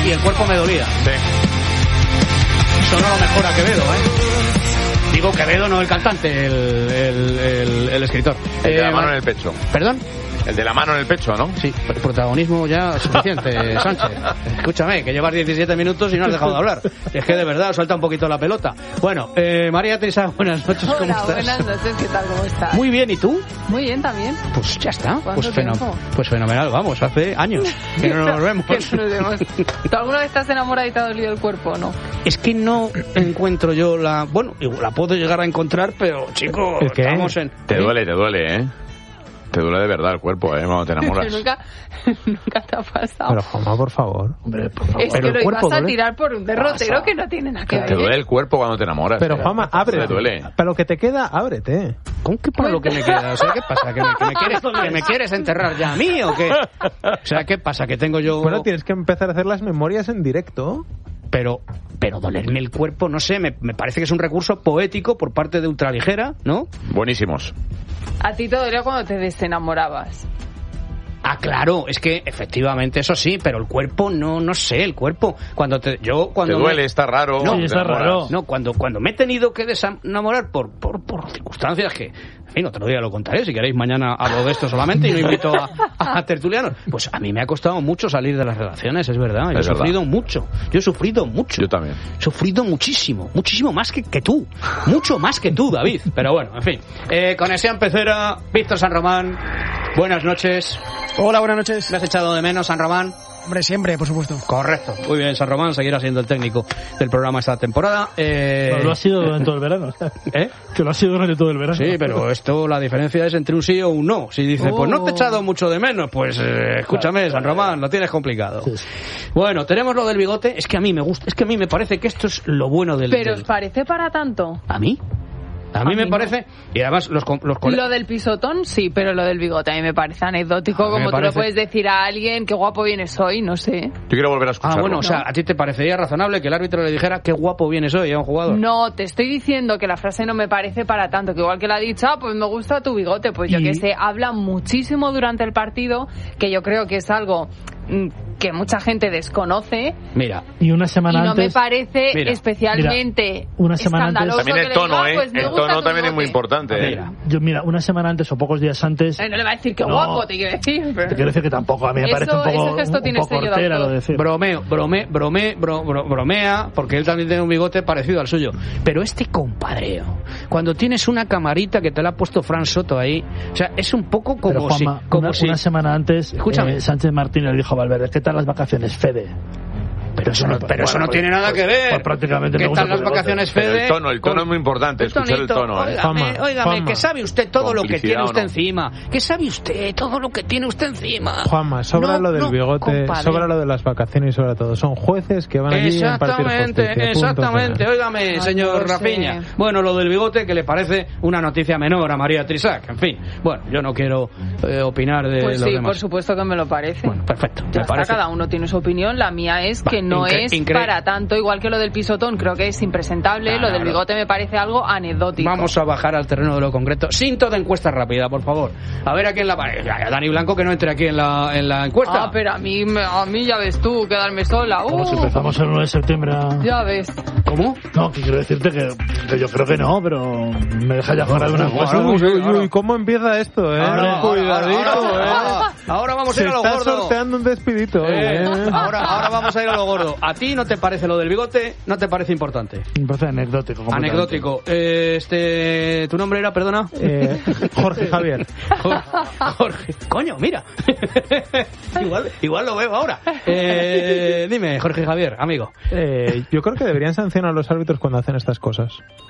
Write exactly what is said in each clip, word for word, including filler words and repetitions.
y el cuerpo me dolía. Sí. Eso no lo mejora Quevedo, ¿eh? Digo Quevedo, no el cantante, el, el, el, el escritor. El de la Eh, mano en el pecho. ¿Perdón? El de la mano en el pecho, ¿no? Sí, el protagonismo ya suficiente, Sánchez. Escúchame, que llevas diecisiete minutos y no has dejado de hablar. Es que de verdad suelta un poquito la pelota. Bueno, eh, María Teresa, buenas noches, ¿cómo Hola, estás? buenas noches, ¿qué tal? ¿Cómo estás? Muy bien, ¿y tú? Muy bien también. Pues ya está, ¿Cuánto pues, feno- tiempo? pues fenomenal, vamos, hace años que no nos vemos. Que no nos vemos. ¿Tú alguna vez estás enamorada y te ha dolido el cuerpo o no? Es que no encuentro yo la... Bueno, la puedo llegar a encontrar, pero chico, ¿El qué? estamos en... Te duele, te duele, ¿eh? Te duele de verdad el cuerpo, ¿eh? Cuando te enamoras. nunca, nunca te ha pasado. Pero, Juanma, por favor. Hombre, por favor. es pero que el lo cuerpo ibas a duele. tirar por un derrotero que no tiene nada que ver. Te duele el cuerpo cuando te enamoras. Pero, ¿eh? Juanma, ábrete. Te duele. Para lo que te queda, ábrete. ¿Cómo que para lo que me queda? O sea, ¿qué pasa? ¿Que me, que me quieres, que me quieres enterrar ya a mí o qué? O sea, ¿qué pasa? ¿Que tengo yo...? Bueno, tienes que empezar a hacer las memorias en directo. Pero, pero dolerme el cuerpo, no sé, me, me parece que es un recurso poético por parte de Ultraligera, ¿no? Buenísimos. A ti te dolía cuando te desenamorabas. Ah, claro, es que efectivamente eso sí, pero el cuerpo no, no sé, el cuerpo cuando te, yo Te cuando duele, me, está raro. No, te está enamoras. raro. no, cuando cuando me he tenido que desenamorar por por, por circunstancias que, en fin, otro día lo contaré, si queréis mañana hablo de esto solamente y no invito a, a tertulianos. Pues a mí me ha costado mucho salir de las relaciones, es verdad, yo he Es verdad. sufrido mucho, yo he sufrido mucho. Yo también. He sufrido muchísimo, muchísimo más que, que tú, mucho más que tú, David. Pero bueno, en fin. Eh, Conexión Pecera, Víctor San Román, buenas noches. Hola, buenas noches. ¿Me has echado de menos, San Román? Hombre, siempre, por supuesto. Correcto. Muy bien, San Román seguirá siendo el técnico del programa esta temporada. Eh... Pero lo ha sido durante todo el verano. ¿Eh? Que lo ha sido durante todo el verano. Sí, pero esto, la diferencia es entre un sí o un no. Si dice, pues no te he echado mucho de menos, pues eh, escúchame, San Román, lo tienes complicado. Sí, sí. Bueno, tenemos lo del bigote. Es que a mí me gusta, es que a mí me parece que esto es lo bueno del... ¿Pero del- os parece para tanto? ¿A mí? A mí A me mí no. parece... Y además los, co- los cole- Lo del pisotón sí, pero lo del bigote a mí me parece anecdótico, A mí me como tú parece- lo puedes decir a alguien, qué guapo vienes hoy, no sé. Yo quiero volver a escucharlo. Ah, bueno, o sea, ¿a ti te parecería razonable que el árbitro le dijera qué guapo vienes hoy a un jugador? No, te estoy diciendo que la frase no me parece para tanto, que igual que la ha dicho, ah, pues me gusta tu bigote, pues yo Y- que sé, habla muchísimo durante el partido, que yo creo que es algo mm, que mucha gente desconoce, Mira, Y una semana y no me antes... parece Mira, especialmente mira, una semana antes- escandaloso También que el le tono, diga, ¿eh? pues me El gusta tono tu también es muy bigote. importante, ¿eh? mira. Yo, mira, una semana antes o pocos días antes... Eh, no le va a decir que No. guapo, te quiero decir. pero- Te quiero decir que tampoco, a mí me Eso- parece un poco, ese gesto un tiene poco sello de hortera autor. lo de decir. Bromeo, brome, brome, bro- bro- bromea, porque él también tiene un bigote parecido al suyo. Pero este compadreo, cuando tienes una camarita que te la ha puesto Fran Soto ahí, o sea, es un poco como Pero, Juanma, si... Como una, si una semana antes, Escúchame. eh, Sánchez Martínez le dijo a Valverde, ¿qué tal las vacaciones, Fede? pero eso no, pero eso Bueno, no pues- tiene nada que ver. pues prácticamente ¿Qué me gusta tal las tu bigote? vacaciones, Pero Fede? el tono, el tono Con- es muy importante, el escuchar el tonito, tono, ¿eh? Óigame, Juanma, óigame, Juanma. que sabe usted todo lo que Complicidad tiene o usted no. encima. Que sabe usted todo lo que tiene usted encima. Juanma, sobra No, lo del no, bigote, compadre. sobra lo de las vacaciones y sobre todo. Son jueces que van allí a impartir Exactamente, justicia. Punto exactamente. final. Óigame, Ay, señor no sé. Rafiña. Bueno, lo del bigote que le parece una noticia menor a María Trisac. En fin, bueno, yo no quiero eh, opinar de Pues los sí, demás. por supuesto que me lo parece. Bueno, perfecto. Ya me está, parece. cada uno tiene su opinión. La mía es Va, que no incre- es incre- para tanto, igual que lo del pisotón, creo que es impresentable. Claro. Lo del bigote me parece algo anecdótico. Vamos a bajar al terreno de lo concreto. Sin toda encuesta rápida, por favor. A ver a quién la... Ya, Dani Blanco que no entre aquí en la, en la encuesta. Ah, pero a mí, me- a mí ya ves tú, quedarme sola. Uh, Como si empezamos el uno de septiembre a... ya ves. ¿Cómo? No, que quiero decirte que, que yo creo que no, pero me deja ya fuera de una cosa. Uy, uy, uy, ¿cómo empieza esto, eh? Ahora, Cuidadito, ahora, ahora, eh. ahora, ahora vamos a Se ir a lo está gordo. sorteando un despidito, Eh, eh. ahora, ahora vamos a ir a lo gordo. ¿A ti no te parece lo del bigote? ¿No te parece importante? Me parece anecdótico. completamente. Anecdótico. Eh, este, ¿tu nombre era, perdona? Eh, Jorge Javier. Jorge. Jorge. Coño, mira. igual, igual lo veo ahora. Eh, dime, Jorge Javier, amigo. Eh, yo creo que deberían sancionar a los árbitros cuando hacen estas cosas.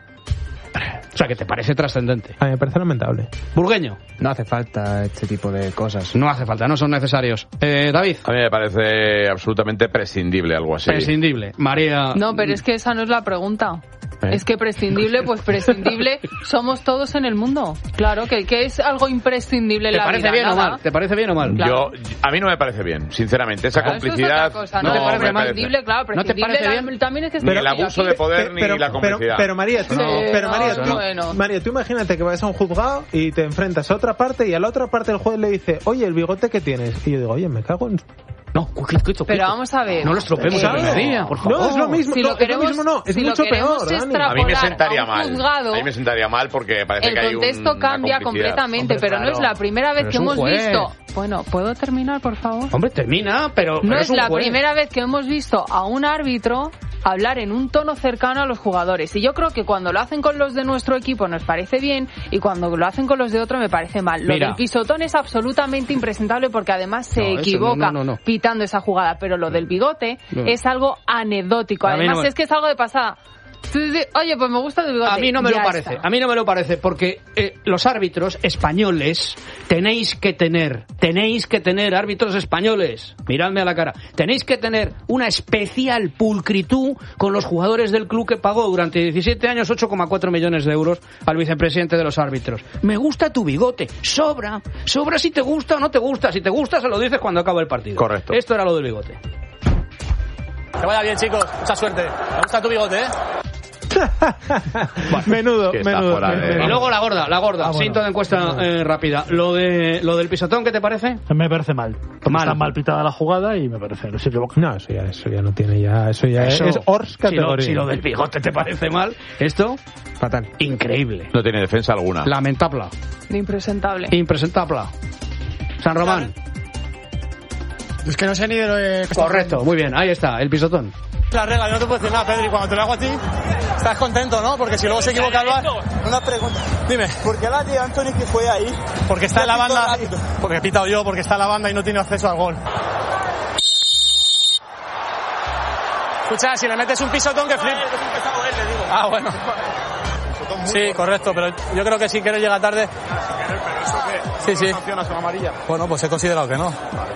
O sea, que te parece trascendente. A mí me parece lamentable. Burgueño. No hace falta este tipo de cosas. No hace falta, no son necesarios. Eh, David. A mí me parece absolutamente prescindible algo así. Prescindible. María. No, pero es que esa no es la pregunta. ¿Eh? Es que prescindible, pues prescindible somos todos en el mundo. Claro, que, que es algo imprescindible en ¿Te la parece vida. bien o nada. mal? ¿Te parece bien o mal? Claro. Yo, a mí no me parece bien, sinceramente. Esa Claro, eso es complicidad otra cosa, ¿no te parece me mal? Prescindible, claro, ¿No te prescindible parece tam- bien? también es que Ni estoy el abuso aquí. de poder ni pero, la pero, complicidad. pero María, tú, Sí, pero María, no, tú, bueno. María, tú imagínate que vas a un juzgado y te enfrentas a otra parte y a la otra parte el juez le dice, oye, el bigote que tienes. Y yo digo, oye, me cago en... No, quieto, quieto, Pero quieto. vamos a ver. No lo estropeemos Eh, en la media, por favor. No, es lo mismo. Si no, lo queremos, es lo mismo, no. Es si mucho lo queremos peor, Dani. extrapolar A mí me sentaría a un mal. juzgado, A mí me sentaría mal porque parece el que hay un, contexto una cambia complicidad. completamente, Hombre, pero no es claro. la primera vez Pero que es un hemos juez. visto. Bueno, ¿puedo terminar, por favor? Hombre, termina, pero... No pero es un la juez. primera vez que hemos visto a un árbitro hablar en un tono cercano a los jugadores. Y yo creo que cuando lo hacen con los de nuestro equipo nos parece bien y cuando lo hacen con los de otro me parece mal. Lo Mira. del pisotón es absolutamente impresentable porque además se No, eso equivoca no, no, no. pitando esa jugada. Pero lo del bigote No. es algo anecdótico. A mí Además no me- es que es algo de pasada. Tú dices, oye, pues me gusta tu bigote. A mí no me Ya lo parece, está. a mí no me lo parece, porque eh, los árbitros españoles tenéis que tener, tenéis que tener árbitros españoles, miradme a la cara, tenéis que tener una especial pulcritud con los jugadores del club que pagó durante diecisiete años ocho coma cuatro millones de euros al vicepresidente de los árbitros. Me gusta tu bigote, sobra, sobra si te gusta o no te gusta, si te gusta se lo dices cuando acaba el partido. Correcto. Esto era lo del bigote. Que vaya bien, chicos. Mucha suerte. Me gusta tu bigote, ¿eh? Menudo, que está menudo. fuera de- menudo. Y luego la gorda, la gorda, Ah, bueno. cinto de encuesta eh, rápida. Lo de lo del pisotón, ¿qué te parece? Me parece mal. Porque Mal. Está mal pitada la jugada y me parece, no se equivoca. No, eso ya, eso ya no tiene ya, eso ya Eso, es Ors si lo, categoría. si lo del bigote te parece mal, esto, Fatal. increíble. No tiene defensa alguna. Lamentable. Impresentable. Impresentable. San Román. Es que no sé ni de lo de... Correcto, muy bien, ahí está, el pisotón. La regla, yo no te puedo decir nada, Pedri. Cuando te lo hago a ti, estás contento, ¿no? Porque si luego se equivoca el V A R... Una pregunta. Dime. ¿Por qué la de Anthony que fue ahí? Porque está en la Ya pitó banda... rápido. Porque he pitado yo, porque está en la banda y no tiene acceso al gol. Escucha, si le metes un pisotón que flip... Ah, bueno. Sí, correcto, pero yo creo que si Quero llega tarde... Sí, sí. Bueno, pues he considerado que no.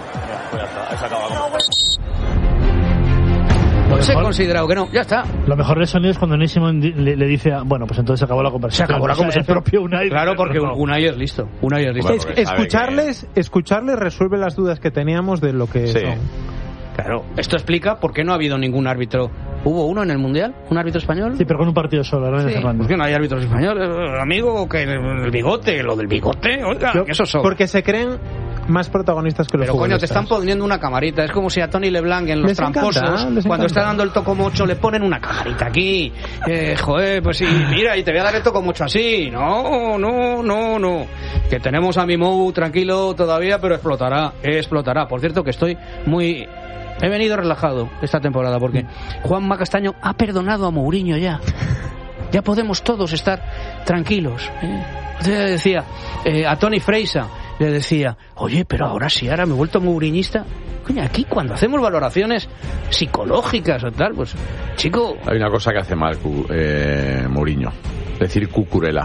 Lo Pues he mejor, considerado que no, ya está. lo mejor de sonido es cuando Unai Simón di- le, le dice, a- bueno, pues entonces se acabó la conversación. Se acabó la O sea, conversación. El propio Unai. Claro, porque No. Unai es listo. Unai es listo. Bueno, Es- porque sabe escucharles, escucharles resuelve las dudas que teníamos de lo que Sí. son. Claro, esto explica por qué no ha habido ningún árbitro. ¿Hubo uno en el Mundial? ¿Un árbitro español? Sí, pero con un partido solo, ahora Sí. Fernando. ¿Por qué no hay árbitros españoles? Eh, Amigo, que el bigote, lo del bigote, oiga, Yo- que eso son. Porque se creen más protagonistas que los Pero coño, te futbolistas. están poniendo una camarita. Es como si a Tony LeBlanc en los Les encanta, tramposos, les cuando encanta. está dando el tocomocho, le ponen una camarita aquí. Eh, joder, pues sí, mira, y te voy a dar el tocomocho así. No, no, no, no. Que tenemos a Mimou tranquilo todavía, pero explotará, explotará. Por cierto, que estoy muy... He venido relajado esta temporada porque Juanma Castaño ha perdonado a Mourinho ya. Ya podemos todos estar tranquilos. ¿eh? Yo le decía eh, a Tony Freisa, le decía, oye, pero ahora sí, ahora me he vuelto mouriñista. Coño, aquí cuando hacemos valoraciones psicológicas o tal, pues, chico... Hay una cosa que hace mal Cu- eh, Mourinho. Decir cucurela.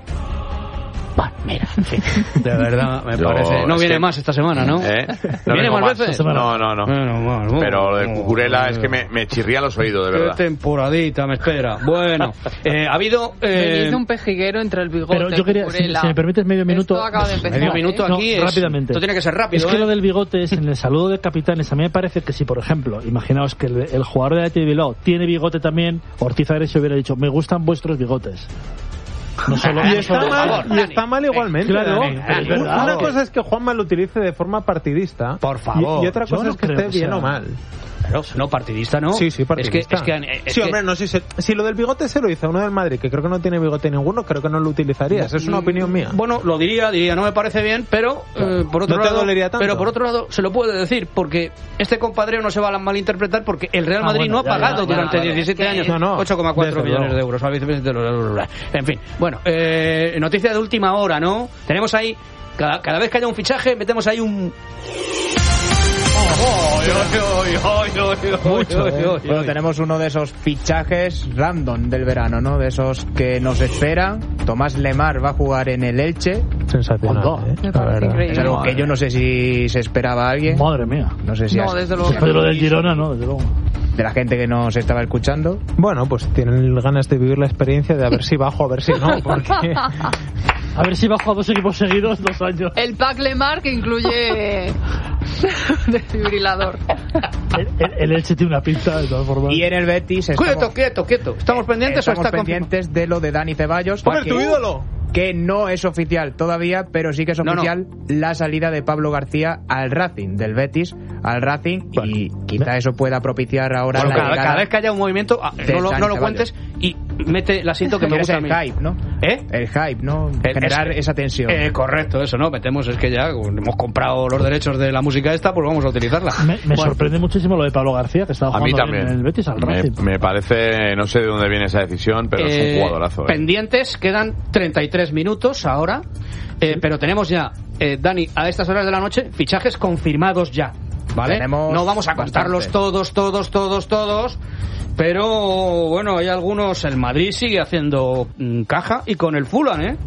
Bueno, mira, en fin, de verdad, me Yo- parece... No es viene que- más esta semana, ¿no? ¿Eh? No ¿Viene vengo más veces? Esta semana. No, no, no. Bueno, bueno, Pero lo de bueno, cucurela bueno. es que me, me chirría los oídos, de Qué verdad. temporadita me espera. Bueno, eh, ha habido... eh, Venís de un pejiguero entre el bigote Pero yo quería, si, Cucurella. si me permites medio minuto... Esto acaba de empezar. medio minuto ¿eh? aquí No, es... rápidamente. Esto tiene que ser rápido, Es que ¿eh? lo del bigote es en el saludo de capitanes. A mí me parece que si, por ejemplo, imaginaos que el, el jugador de Athletic de Bilbao tiene bigote también, Ortiz Ares se hubiera dicho, me gustan vuestros bigotes. No solo, Y no está, solo- mal, favor, y Dani. está mal igualmente. Claro, Dani. pero es verdad. Una cosa es que Juanma lo utilice de forma partidista. Por favor. Y, y otra Yo cosa no es que creo esté que bien sea. o mal. Claro, no, partidista no. Sí, sí, partidista. Es que, es que, es sí, que- hombre, no sé si, si lo del bigote se lo hizo a uno del Madrid, que creo que no tiene bigote ninguno, creo que no lo utilizarías. Es una opinión mía. Bueno, lo diría, diría, no me parece bien, pero eh, por otro No te lado, dolería tanto. pero por otro lado se lo puede decir porque este compadreo no se va a malinterpretar porque el Real Ah, Madrid bueno, no ha ya, ya, pagado ya, durante ya, diecisiete es que- años No, no, ocho coma cuatro desde millones luego. de euros al vicepresidente de los- En fin, bueno, eh, noticia de última hora, ¿no? Tenemos ahí cada, cada vez que haya un fichaje metemos ahí un Mucho, ¿eh? Bueno, tenemos uno de esos fichajes random del verano, ¿no? De esos que nos esperan. Tomás Lemar va a jugar en el Elche. Sensacional. Hondo. ¿eh? Me La parece verdad. increíble. Es algo que yo no sé si se esperaba a alguien. Madre mía. No sé si No, has- desde luego que Después de lo no. del Girona, no, desde luego. de la gente que nos estaba escuchando. Bueno, pues tienen ganas de vivir la experiencia de a ver si bajo, a ver si no, porque... A ver si bajo a dos equipos seguidos dos años. El pack Lemar que incluye desfibrilador. El, el, el Elche tiene una pinta, de todas formas. Y en el Betis estamos, Quieto, quieto, quieto. ¿Estamos pendientes estamos o está pendientes de lo de Dani Ceballos. ¡Joder, porque tu ídolo! que no es oficial todavía, pero sí que es oficial no, no. la salida de Pablo García al Racing, del Betis al Racing, bueno, y quizá eso pueda propiciar ahora bueno, la cada, cada vez que haya un movimiento, no lo, no lo cuentes y mete el asiento que me gusta a mí. El hype, ¿no? ¿Eh? El hype, ¿no? El, Generar es, esa tensión. Eh, correcto, eso, ¿no? Metemos, es que ya hemos comprado los derechos de la música esta, pues vamos a utilizarla. Me, me bueno. sorprende muchísimo lo de Pablo García, que estaba jugando en el Betis al Racing. Me, me parece, no sé de dónde viene esa decisión, pero eh, es un jugadorazo. Eh. Pendientes, quedan treinta y tres minutos ahora, eh, sí. pero tenemos ya, eh, Dani, a estas horas de la noche, fichajes confirmados ya. ¿Vale? Tenemos no vamos a contarlos bastante. todos, todos, todos, todos, pero bueno, hay algunos. El Madrid sigue haciendo mm, caja y con el Fulham, ¿eh?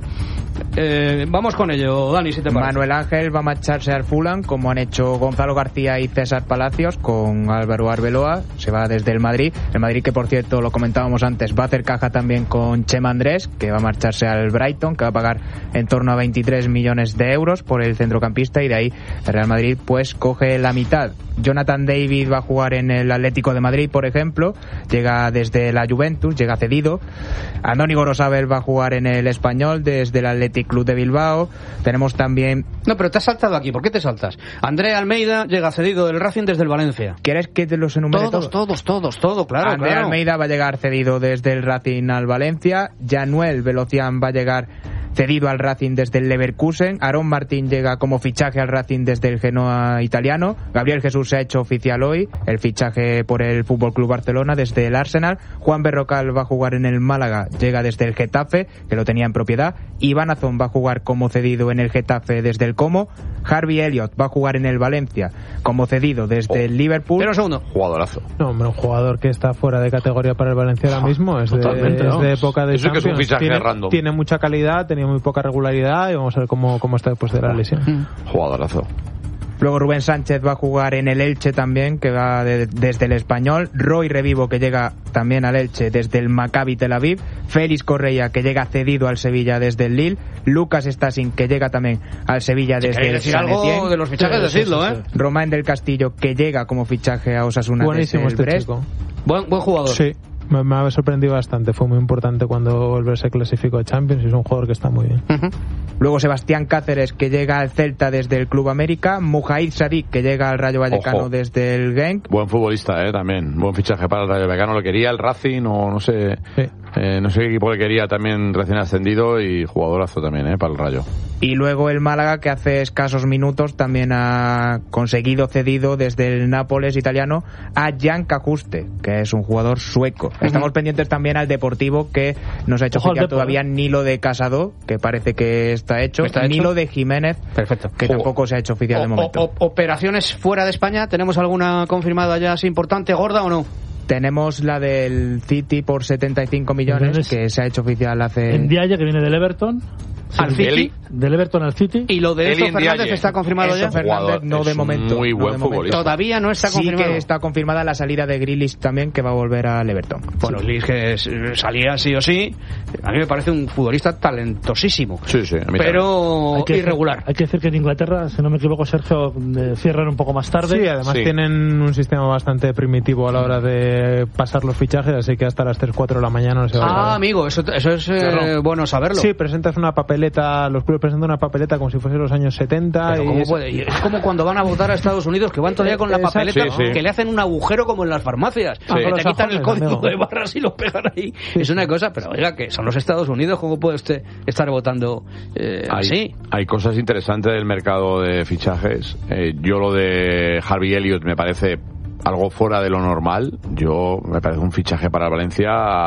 Eh, vamos con ello, Dani, si te parece. Manuel Ángel va a marcharse al Fulham, como han hecho Gonzalo García y César Palacios con Álvaro Arbeloa. Se va desde el Madrid. El Madrid, que por cierto, lo comentábamos antes, va a hacer caja también con Chema Andrés, que va a marcharse al Brighton, que va a pagar en torno a veintitrés millones de euros por el centrocampista, y de ahí el Real Madrid pues coge la mitad. Jonathan David va a jugar en el Atlético de Madrid, por ejemplo, llega desde la Juventus, llega cedido. Andoni Gorosabel va a jugar en el Español desde el Athletic Club de Bilbao. Tenemos también... No, pero te has saltado aquí, ¿por qué te saltas? André Almeida llega cedido del Racing desde el Valencia. ¿Quieres que te los enumere todos? Todos, todos, todos, todo, claro. André claro. Almeida va a llegar cedido desde el Racing al Valencia. Januel Velocián va a llegar cedido al Racing desde el Leverkusen. Aarón Martín llega como fichaje al Racing desde el Genoa italiano. Gabriel Jesús se ha hecho oficial hoy, el fichaje por el F C Barcelona desde el Arsenal. Juan Berrocal va a jugar en el Málaga, llega desde el Getafe, que lo tenía en propiedad. Iván Azón va a jugar como cedido en el Getafe desde el Como. Harvey Elliott va a jugar en el Valencia como cedido desde oh. el Liverpool. Pero un segundo, jugadorazo. No, hombre, un jugador que está fuera de categoría para el Valencia ahora mismo, es de, es de época de Eso Champions. Que es un fichaje tiene, random. Tiene mucha calidad, tenía muy poca regularidad, y vamos a ver cómo, cómo está después de la lesión. Jugadorazo. Luego Rubén Sánchez va a jugar en el Elche también, que va de, desde el Español. Roy Revivo, que llega también al Elche desde el Maccabi Tel Aviv. Félix Correia, que llega cedido al Sevilla desde el Lille. Lucas Stasin, que llega también al Sevilla si desde el decir algo de los fichajes, sí, decirlo, ¿eh? Román del Castillo, que llega como fichaje a Osasuna Buenísimo desde el este Brest. chico. Buen, buen jugador. Sí. Me, me ha sorprendido bastante, fue muy importante cuando el Brest se clasificó a Champions y es un jugador que está muy bien. Uh-huh. Luego Sebastián Cáceres, que llega al Celta desde el Club América. Mujair Sadik, que llega al Rayo Vallecano Ojo. desde el Genk. Buen futbolista, eh, también. Buen fichaje para el Rayo Vallecano. Lo quería el Racing o no sé, sí. eh, no sé qué equipo le quería, también recién ascendido, y jugadorazo también, eh, para el Rayo. Y luego el Málaga, que hace escasos minutos también ha conseguido cedido desde el Nápoles italiano a Jan Kajuste, que es un jugador sueco. Uh-huh. Estamos pendientes también al Deportivo, que no se ha hecho Ojo oficial todavía ni lo de Casado, que parece que está hecho, ¿Está ni hecho? lo de Jiménez, Perfecto. que Juego. tampoco se ha hecho oficial o, de momento. O, o, ¿Operaciones fuera de España? ¿Tenemos alguna confirmada ya así importante, gorda o no? Tenemos la del City por setenta y cinco millones, que se ha hecho oficial hace... En Diaye, que viene del Everton. Al City. Eli. Del Everton al City. Y lo de Enzo Fernández está confirmado Enzo ya. Fernández no de momento. Muy buen no futbolista. Todavía no está confirmado. Sí que está confirmada la salida de Grealish también, que va a volver al Everton. Bueno, sí. Grealish que salía sí o sí. A mí me parece un futbolista talentosísimo. Sí, sí. A mí pero hay que irregular. Decir, hay que decir que en Inglaterra, si no me equivoco, Sergio, eh, cierran un poco más tarde. Sí, además sí. tienen un sistema bastante primitivo a la hora de pasar los fichajes, así que hasta las tres cuatro de la mañana no se va ah, a Ah, amigo, eso, eso es eh, bueno saberlo. Sí, presentas una papeleta, los clubes presentan una papeleta como si fuese los años setenta. Y ¿cómo es... Puede? Es como cuando van a votar a Estados Unidos, que van todavía con la papeleta, sí, sí. que le hacen un agujero como en las farmacias. Sí. Que te quitan el código amigo. de barras y lo pegan ahí. Sí, es una cosa, pero oiga, que son los Estados Unidos, ¿cómo puede usted estar votando eh, hay, así? Hay cosas interesantes del mercado de fichajes. Eh, yo lo de Harvey Elliott me parece algo fuera de lo normal. Yo me parece un fichaje para Valencia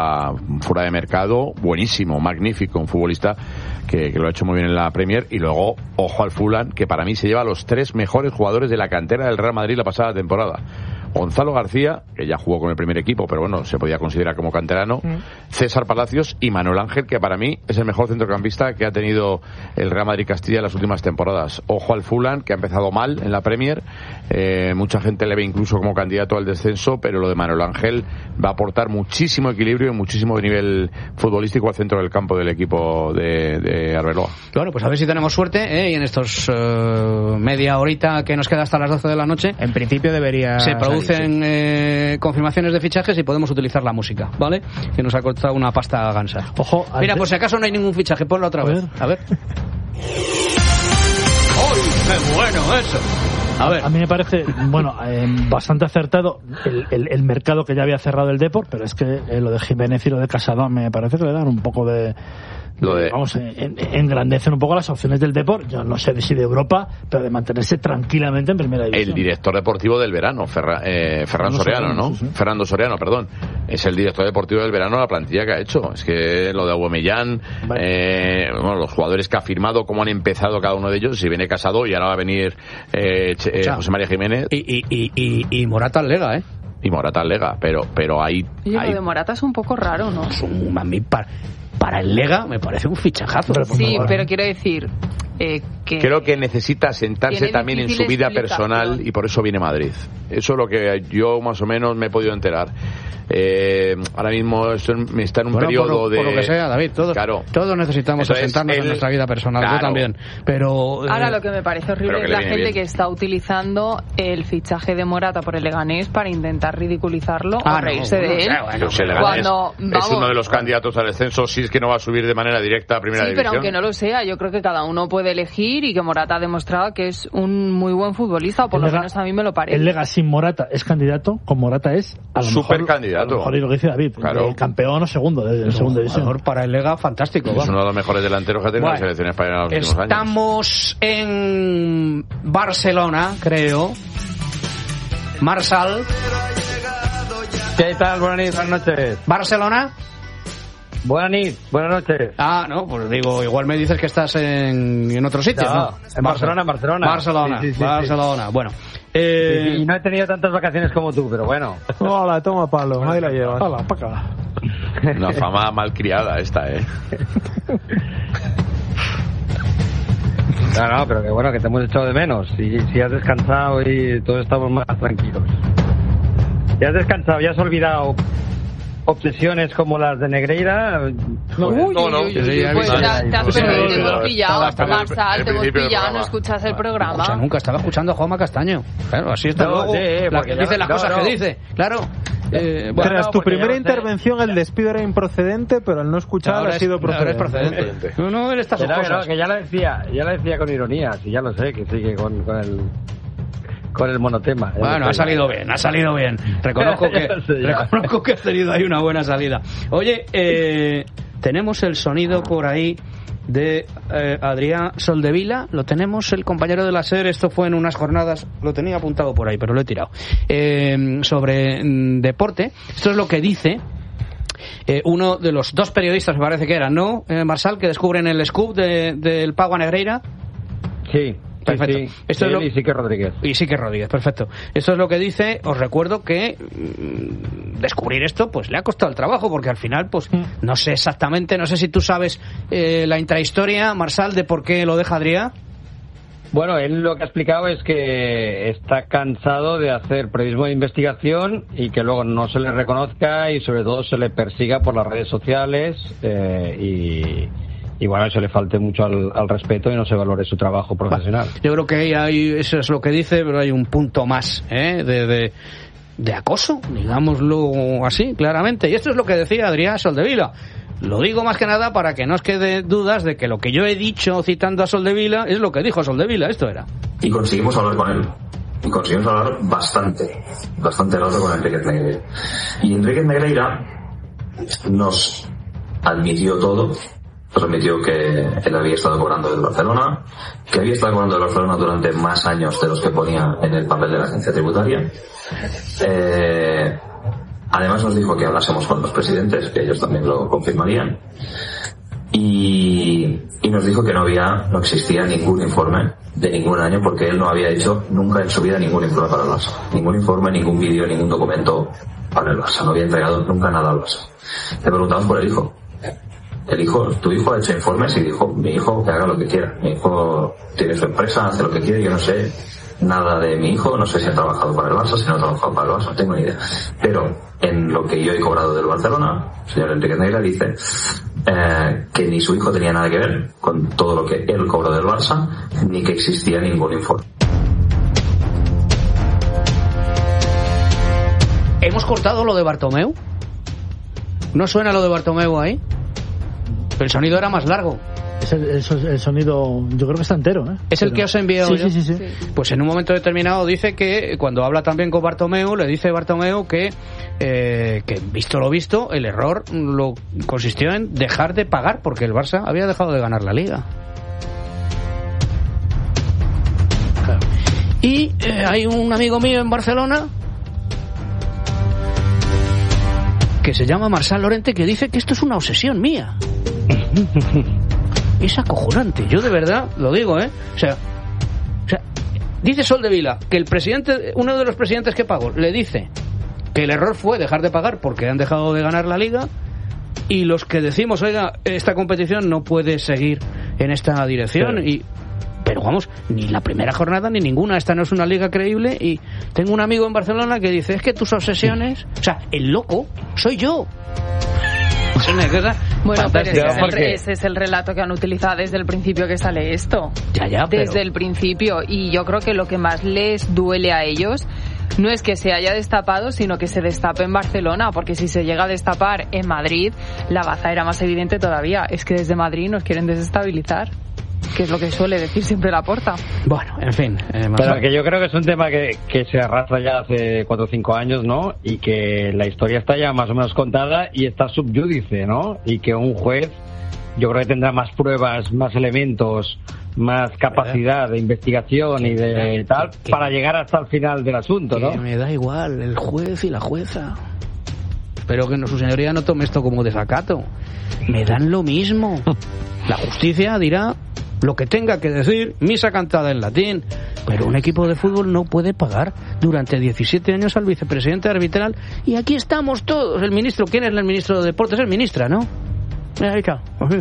fuera de mercado, buenísimo, magnífico, un futbolista que, que lo ha hecho muy bien en la Premier. Y luego, ojo al Fulham, que para mí se lleva a los tres mejores jugadores de la cantera del Real Madrid la pasada temporada. Gonzalo García, que ya jugó con el primer equipo, pero bueno, se podía considerar como canterano, mm. César Palacios y Manuel Ángel, que para mí es el mejor centrocampista que ha tenido el Real Madrid Castilla en las últimas temporadas. Ojo al Fulham, que ha empezado mal en la Premier, eh, mucha gente le ve incluso como candidato al descenso, pero lo de Manuel Ángel va a aportar muchísimo equilibrio y muchísimo nivel futbolístico al centro del campo del equipo de, de Arbeloa. Bueno, pues a ver si tenemos suerte, ¿eh? Y en estos uh, media horita que nos queda hasta las doce de la noche en principio debería se produce producen eh, confirmaciones de fichajes y podemos utilizar la música, ¿vale? Que nos ha costado una pasta gansa. Ojo, mira, antes... por si acaso no hay ningún fichaje, ponlo otra a vez. Ver. A ver. ¡Uy, qué bueno eso! A ver. A mí me parece, bueno, eh, bastante acertado el, el, el mercado que ya había cerrado el Depor, pero es que eh, lo de Jiménez y lo de Casado me parece que le dan un poco de... Lo de... Vamos, en, engrandecen un poco las opciones del Depor, yo no sé si de Europa, pero de mantenerse tranquilamente en primera división. El director deportivo del verano, Ferra, eh, Ferran Soriano, ¿no? Sí, sí. Fernando Soriano, perdón. Es el director deportivo del verano de la plantilla que ha hecho. Es que lo de Aubameyang, eh, bueno, los jugadores que ha firmado, cómo han empezado cada uno de ellos, si viene Casado y ahora va a venir eh, eh, José María Jiménez. Y, y, y, y, y Morata al Lega, ¿eh? Y Morata al Lega, pero, pero hay... Oye, hay... lo de Morata es un poco raro, ¿no? Es un, a mí, para, para el Lega me parece un fichajazo. Sí, pero quiero decir... Eh, que creo que necesita sentarse también en su vida personal y por eso viene a Madrid. Eso es lo que yo más o menos me he podido enterar. Eh, ahora mismo esto está en un bueno, periodo por lo, de... por lo que sea, David, todos, claro. todos necesitamos Entonces, asentarnos el... en nuestra vida personal, claro. yo también, pero... Eh... Ahora lo que me parece horrible es la gente bien. que está utilizando el fichaje de Morata por el Leganés para intentar ridiculizarlo ah, o reírse no, de no, él. Bueno, pues el cuando, es vamos, uno de los candidatos al descenso, si es que no va a subir de manera directa a primera sí, división. Sí, pero aunque no lo sea, yo creo que cada uno puede elegir y que Morata ha demostrado que es un muy buen futbolista, o por el lo Lega, menos a mí me lo parece. El Lega sin Morata es candidato, con Morata es a lo super mejor, candidato. A lo mejor, y lo que dice David, claro. el campeón o segundo de, de segunda división. Para el Lega, fantástico. Es vamos. uno de los mejores delanteros que ha tenido bueno, la selección española en los últimos años. Estamos en Barcelona, creo. Marsal. ¿Qué tal? Buenas noches. ¿Barcelona? Buenas noches, buenas noches. Ah, no, pues digo, igual me dices que estás en, en otro sitio, ¿no? ¿no? En Barcelona, en Barcelona. Barcelona, sí, sí, sí, Barcelona. sí. Bueno. Eh... Sí, sí, y no he tenido tantas vacaciones como tú, pero bueno. Hola, toma palo, ahí la llevas. Hola, para acá. Una fama malcriada esta, ¿eh? No, no, pero que bueno, que te hemos echado de menos. Si, si has descansado y todos estamos más tranquilos. Ya has descansado, ya has olvidado obsesiones como las de Negreira. No, uy, no, no. Uy, uy, uy, pues ya, te has perdido, te hemos pillado, Marsal, te hemos pillado, no escuchas el programa. O sea, nunca estaba escuchando a Juanma Castaño. Claro, así está no, luego, sí, la que dice las no, cosas no. que dice. Claro. Eh, bueno, Tras tu primera no intervención, el despido era improcedente, pero al no escuchar ha sido procedente. Es procedente. No, no, él está que, no, que, no, que ya lo decía, ya lo decía con ironía, sí, ya lo sé, que sí, que con, con el con el monotema. Bueno, ha salido bien, ha salido bien. Reconozco que reconozco que has tenido ahí una buena salida. Oye, eh, tenemos el sonido por ahí de eh, Adrián Soldevila, lo tenemos, el compañero de la SER, esto fue en unas jornadas, lo tenía apuntado por ahí, pero lo he tirado, eh, sobre mm, deporte. Esto es lo que dice eh, uno de los dos periodistas, me parece que eran, ¿no, eh, Marsal, que descubren el scoop del de, Pago a Negreira? Sí. Perfecto. Sí, sí. Esto es lo... Y Sique Rodríguez. Y Sique Rodríguez, perfecto. Esto es lo que dice. Os recuerdo que mmm, descubrir esto pues le ha costado el trabajo, porque al final pues mm. no sé exactamente, no sé si tú sabes eh, la intrahistoria, Marsal, de por qué lo deja Adrià. Bueno, él lo que ha explicado es que está cansado de hacer periodismo de investigación y que luego no se le reconozca y sobre todo se le persiga por las redes sociales eh, y... y bueno, eso le falte mucho al, al respeto y no se valore su trabajo profesional. Yo creo que hay, eso es lo que dice, pero hay un punto más ¿eh? de, de, de acoso, digámoslo así, claramente. Y esto es lo que decía Adrià Soldevila. Lo digo más que nada para que no os quede dudas de que lo que yo he dicho citando a Soldevila es lo que dijo Soldevila, esto era. Y conseguimos hablar con él. Y conseguimos hablar bastante, bastante rato con Enríquez Negreira. Y Enríquez Negreira nos admitió todo. Nos admitió que él había estado cobrando del Barcelona, que había estado cobrando del Barcelona durante más años de los que ponía en el papel de la agencia tributaria. Eh, además nos dijo que hablásemos con los presidentes, que ellos también lo confirmarían. Y, y nos dijo que no había, no existía ningún informe de ningún año, porque él no había hecho nunca en su vida ningún informe para el Barça. Ningún informe, ningún vídeo, ningún documento para el Barça. No había entregado nunca nada al Barça. Le preguntamos por el hijo. El hijo, tu hijo ha hecho informes y dijo, mi hijo que haga lo que quiera. Mi hijo tiene su empresa, hace lo que quiere, yo no sé nada de mi hijo, no sé si ha trabajado para el Barça, si no ha trabajado para el Barça, no tengo ni idea. Pero en lo que yo he cobrado del Barcelona, el señor Enríquez Negreira dice eh, que ni su hijo tenía nada que ver con todo lo que él cobró del Barça, ni que existía ningún informe. hemos cortado lo de Bartomeu. ¿No suena lo de Bartomeu ahí? El sonido era más largo. Es el, el, el sonido, yo creo que está entero, ¿eh? Es el Pero... que os he enviado sí, yo. Sí, sí, sí. Pues en un momento determinado dice que, cuando habla también con Bartomeu, le dice Bartomeu que, eh, que visto lo visto, el error lo consistió en dejar de pagar, porque el Barça había dejado de ganar la Liga. Claro. Y eh, hay un amigo mío en Barcelona que se llama Marçal Lorente, que dice que esto es una obsesión mía. Es acojonante, yo de verdad lo digo, ¿eh? O sea, o sea, dice Soldevila que el presidente, uno de los presidentes que pagó, le dice que el error fue dejar de pagar porque han dejado de ganar la Liga, y los que decimos, oiga, esta competición no puede seguir en esta dirección, sí. y pero vamos, ni la primera jornada ni ninguna, esta no es una liga creíble. Y tengo un amigo en Barcelona que dice, es que tus obsesiones, o sea, el loco soy yo. Es una cosa bueno, pero ese es, porque... el, ese es el relato que han utilizado desde el principio que sale esto. Ya, ya, pero... Desde el principio. Y yo creo que lo que más les duele a ellos no es que se haya destapado, sino que se destape en Barcelona, porque si se llega a destapar en Madrid, la baza era más evidente todavía. Es que desde Madrid nos quieren desestabilizar, que es lo que suele decir siempre Laporta. Bueno, en fin. Eh, Pero que yo creo que es un tema que, que se arrastra ya hace cuatro o cinco años, ¿no? Y que la historia está ya más o menos contada y está subyúdice, ¿no? Y que un juez, yo creo que tendrá más pruebas, más elementos, más capacidad de investigación y de tal, para llegar hasta el final del asunto, ¿no? Me da igual el juez y la jueza. Pero que no, su señoría no tome esto como desacato. Me dan lo mismo. La justicia dirá lo que tenga que decir, misa cantada en latín, pero un equipo de fútbol no puede pagar durante diecisiete años al vicepresidente arbitral, y aquí estamos todos. El ministro, ¿quién es el ministro de Deportes? Es ministra, ¿no? Ahí está.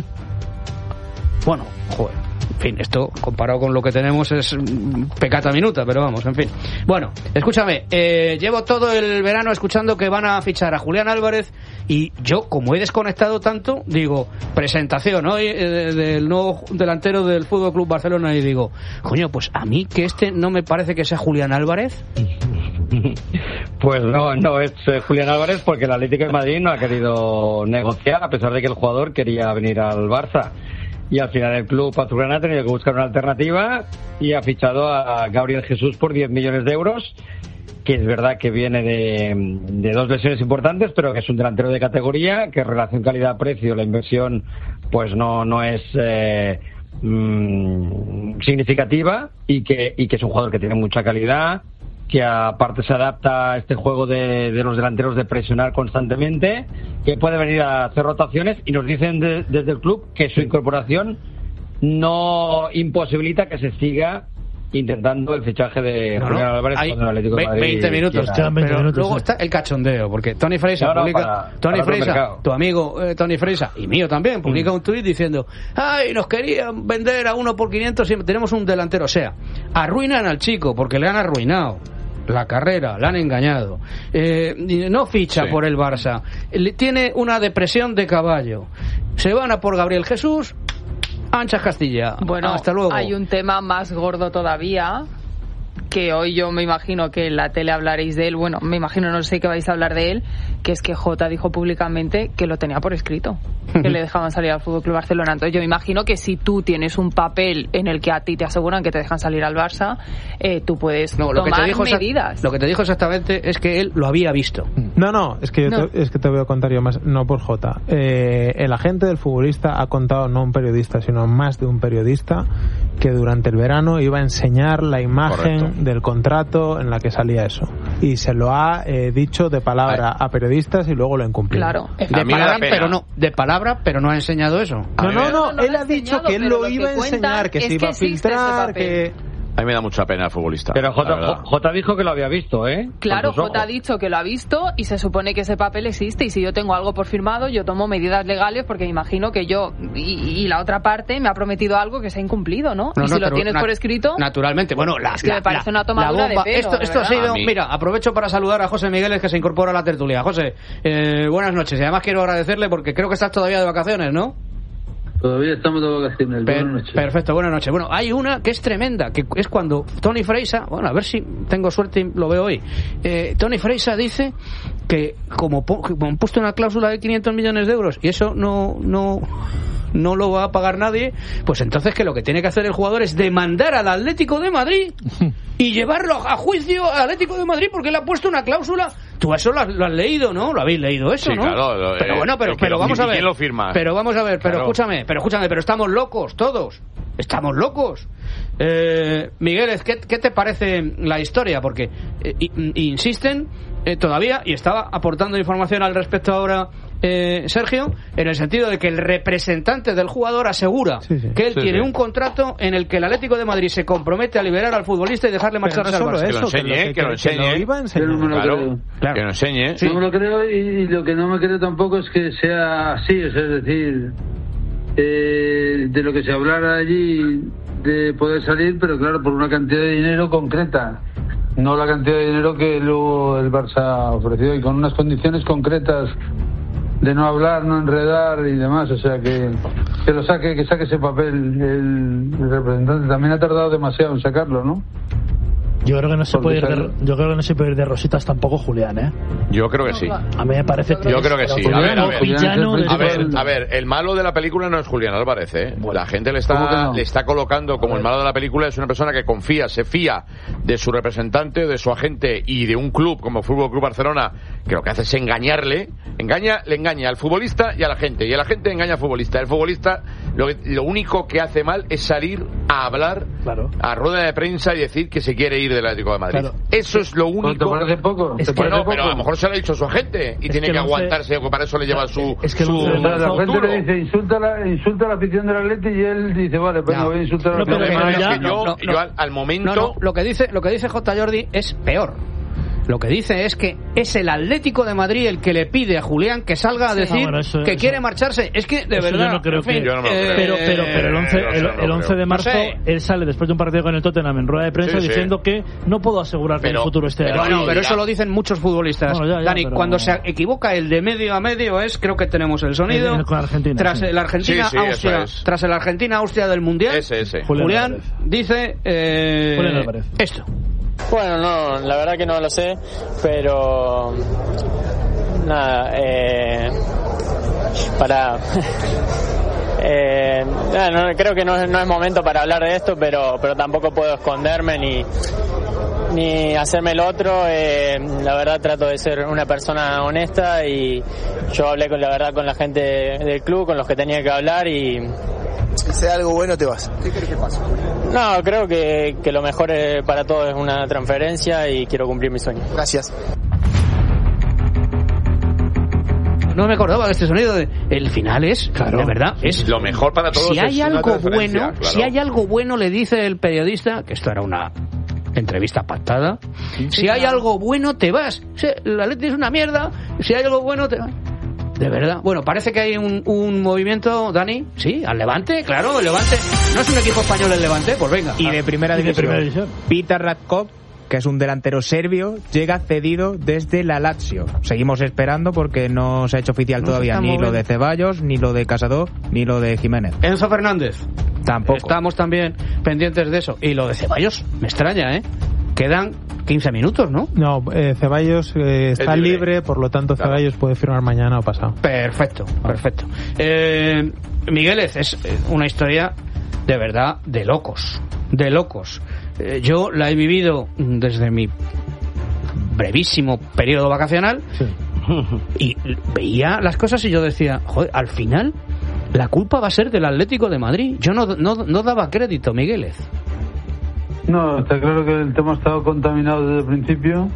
Bueno, joder. En fin, esto comparado con lo que tenemos es pecata minuta, pero vamos, en fin. Bueno, escúchame, eh, llevo todo el verano escuchando que van a fichar a Julián Álvarez, y yo, como he desconectado tanto, digo, presentación hoy eh, del nuevo delantero del Fútbol Club Barcelona, y digo, coño, pues a mí que este no me parece que sea Julián Álvarez. Pues no, no es eh, Julián Álvarez, porque el Atlético de Madrid no ha querido negociar, a pesar de que el jugador quería venir al Barça. Y al final el club azulgrana ha tenido que buscar una alternativa y ha fichado a Gabriel Jesús por diez millones de euros, que es verdad que viene de, de dos lesiones importantes, pero que es un delantero de categoría, que en relación calidad-precio la inversión pues no no es eh, mmm, significativa, y que, y que es un jugador que tiene mucha calidad, que aparte se adapta a este juego de, de los delanteros de presionar constantemente, que puede venir a hacer rotaciones, y nos dicen de, desde el club que su incorporación no imposibilita que se siga intentando el fichaje de no, Julián no, Álvarez hay con el Atlético de Madrid. veinte minutos, quiera. veinte pero minutos, luego sí. está el cachondeo, porque Tony Freisa no, no, publica, para, Tony para Freisa, tu amigo eh, Tony Freisa, y mío también, publica mm. un tuit diciendo, ay, nos querían vender a uno por quinientos y tenemos un delantero. O sea, arruinan al chico porque le han arruinado la carrera, la han engañado, eh, no ficha sí. por el Barça, tiene una depresión de caballo, se van a por Gabriel Jesús, anchas Castilla. Bueno, hasta luego. Hay un tema más gordo todavía, que hoy yo me imagino que en la tele hablaréis de él, bueno, me imagino, no sé que vais a hablar de él, que es que Jota dijo públicamente que lo tenía por escrito, que le dejaban salir al Fútbol Club Barcelona. Entonces yo me imagino que si tú tienes un papel en el que a ti te aseguran que te dejan salir al Barça, eh, tú puedes no, lo tomar que te dijo medidas. Lo que te dijo exactamente es que él lo había visto. No, no, es que, yo no. Te, es que te voy a contar yo más, no por Jota. Eh, el agente del futbolista ha contado, no un periodista, sino más de un periodista, que durante el verano iba a enseñar la imagen Correcto. del contrato en la que salía eso. Y se lo ha eh, dicho de palabra Ay. a periodistas y luego lo ha incumplido. Claro. De palabra, pero no, de palabra, pero no ha enseñado eso. No, no, no, no él ha dicho que él lo iba a enseñar, que se iba a filtrar, que... A mí me da mucha pena el futbolista. Pero Jota, Jota dijo que lo había visto, ¿eh? Claro, Jota ha dicho que lo ha visto y se supone que ese papel existe, y si yo tengo algo por firmado, yo tomo medidas legales, porque imagino que yo y, y la otra parte me ha prometido algo que se ha incumplido, ¿no? no y si no, lo tienes por escrito... Naturalmente, bueno, la, es que la, me parece la, una tomadura de pelo. Esto, esto ha sido... Mira, aprovecho para saludar a José Migueles, que se incorpora a la tertulia. José, eh, buenas noches, y además quiero agradecerle porque creo que estás todavía de vacaciones, ¿no? Todavía estamos de vacaciones. Per- buenas noches. Perfecto, buenas noches. Bueno, hay una que es tremenda, que es cuando Tony Freisa, bueno, a ver si tengo suerte y lo veo hoy. Eh, Tony Freisa dice que como, po- como han puesto una cláusula de quinientos millones de euros y eso no no no lo va a pagar nadie, pues entonces que lo que tiene que hacer el jugador es demandar al Atlético de Madrid y llevarlo a juicio al Atlético de Madrid porque le ha puesto una cláusula. Tú eso lo has, lo has leído, ¿no? Lo habéis leído eso, Sí, ¿no? claro, lo- pero eh, bueno, pero, el que pero lo vamos firma, a ver. ¿quién lo firma? Pero vamos a ver, pero Claro. escúchame, pero escúchame, pero estamos locos todos. Estamos locos. Eh, Miguel, ¿qué, ¿qué te parece la historia? Porque eh, i- insisten eh, todavía, y estaba aportando información al respecto ahora eh, Sergio, en el sentido de que el representante del jugador asegura Sí, sí. que él Sí, tiene sí. un contrato en el que el Atlético de Madrid se compromete a liberar al futbolista y dejarle Pero no marcharse al solo Barça. Que lo eso, enseñe, que lo enseñe. que lo iba a enseñar. Yo no me lo Claro, creo. Claro. que nos enseñe. Sí. No me lo creo y, y lo que no me creo tampoco es que sea así, o sea, es decir, eh, de lo que se hablara allí de poder salir, pero claro, por una cantidad de dinero concreta, no la cantidad de dinero que luego el Barça ofreció y con unas condiciones concretas de no hablar, no enredar y demás, o sea que que lo saque, que saque ese papel el, el representante. También ha tardado demasiado en sacarlo, ¿no? Yo creo que no se Porque puede ir de, sale- yo creo que no se puede ir de rositas tampoco, Julián, ¿eh? Yo creo que sí. A mí me parece que Yo es creo que sí. el A ver, a ver. villano de A ver, este a ver, el malo de la película no es Julián Álvarez, ¿eh? La gente le ¿Cómo que está, no? le está colocando como el malo de la película es una persona que confía, se fía de su representante, de su agente y de un club como Fútbol Club Barcelona, que lo que hace es engañarle, engaña, le engaña al futbolista y a la gente, y el agente engaña al futbolista. El futbolista lo, lo único que hace mal es salir a hablar Claro. a rueda de prensa y decir que se quiere ir del Atlético de Madrid. Claro. Eso es lo ¿Te único. parece poco? Es ¿Te que- parece Bueno, pero a lo poco? mejor se lo ha dicho a su agente y Es tiene que que el once- aguantarse, que para eso le lleva su, Es que el su, once de O sea, la su gente duro. le dice insulta a la, insulta a la afición del Atleti y él dice vale, pues No. no voy a insultar a la No, pero El afición. problema ya- es que yo, no, no, yo al, al momento No, no, lo que dice, lo que dice J. Jordi es peor. Lo que dice es que es el Atlético de Madrid el que le pide a Julián que salga a Sí, decir no, bueno, eso- que eso- quiere marcharse. Es que, de Eso verdad, yo no creo en fin, que- Yo no me lo eh, creo. Pero, pero, pero el once, yo el, no lo el once creo. de marzo, No sé. él sale después de un partido con el Tottenham en rueda de prensa Sí, sí. diciendo que no puedo asegurar que Pero- el futuro esté pero ahí. Bueno, pero ya. eso lo dicen muchos futbolistas. Bueno, ya, ya, Dani, pero- cuando se equivoca el de medio a medio es, creo que tenemos el sonido. El- el con Argentina, tras sí. el Argentina Sí, sí, eso Austria, es. tras el Argentina Austria del Mundial. Ese, ese. Julián Julián Álvarez. dice eh, Julián Álvarez. esto. Bueno, no, la verdad que no lo sé, pero nada, eh, para eh, nada, no, creo que no, es- no es momento para hablar de esto, pero pero tampoco puedo esconderme ni ni hacerme el otro. Eh, la verdad trato de ser una persona honesta y yo hablé con la verdad con la gente del club, con los que tenía que hablar y Si sea algo bueno, te vas. ¿Qué crees que pasa? no, creo que, que lo mejor eh, para todos es una transferencia y quiero cumplir mi sueño. Gracias. No me acordaba de este sonido. De, el final es, Claro. de verdad, es Lo mejor para todos si hay es una algo transferencia, bueno, claro. si hay algo bueno, le dice el periodista, que esto era una entrevista pactada, si hay algo bueno, te vas. Si el Atleti es una mierda, si hay algo bueno, te vas. De verdad. Bueno, parece que hay un, un movimiento, Dani, sí, al Levante, claro, el Levante. ¿No es un equipo español el Levante? Pues venga. Y de primera Y de división. primera división. Peter Radkov, que es un delantero serbio, llega cedido desde la Lazio. Seguimos esperando porque no se ha hecho oficial No se todavía está ni moviendo. lo de Ceballos, ni lo de Casado, ni lo de Jiménez. Enzo Fernández. Tampoco. Estamos también pendientes de eso. Y lo de Ceballos, me extraña, ¿eh? Quedan quince minutos, ¿no? No, eh, Ceballos eh, está Es libre. libre, por lo tanto Claro. Ceballos puede firmar mañana o pasado. Perfecto, perfecto. Eh, Migueles, es eh, una historia de verdad de locos, de locos. Eh, yo la he vivido desde mi brevísimo periodo vacacional y veía las cosas y yo decía, joder, al final la culpa va a ser del Atlético de Madrid. Yo no, no, no daba crédito, Migueles. No, está claro que el tema ha estado contaminado desde el principio,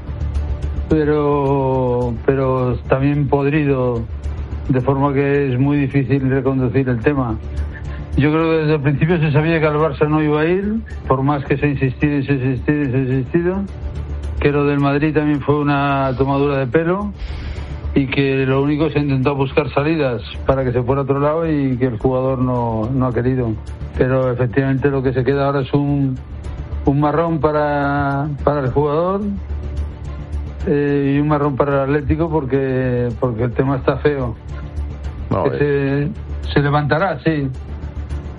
pero pero también podrido, de forma que es muy difícil reconducir el tema. Yo creo que desde el principio se sabía que al Barça no iba a ir, por más que se ha insistido y se ha insistido y se ha insistido, que lo del Madrid también fue una tomadura de pelo y que lo único se ha intentado buscar salidas para que se fuera a otro lado y que el jugador no, no ha querido. Pero efectivamente lo que se queda ahora es un un marrón para, para el jugador eh, y un marrón para el Atlético porque porque el tema está feo. No, Que se, se levantará, sí,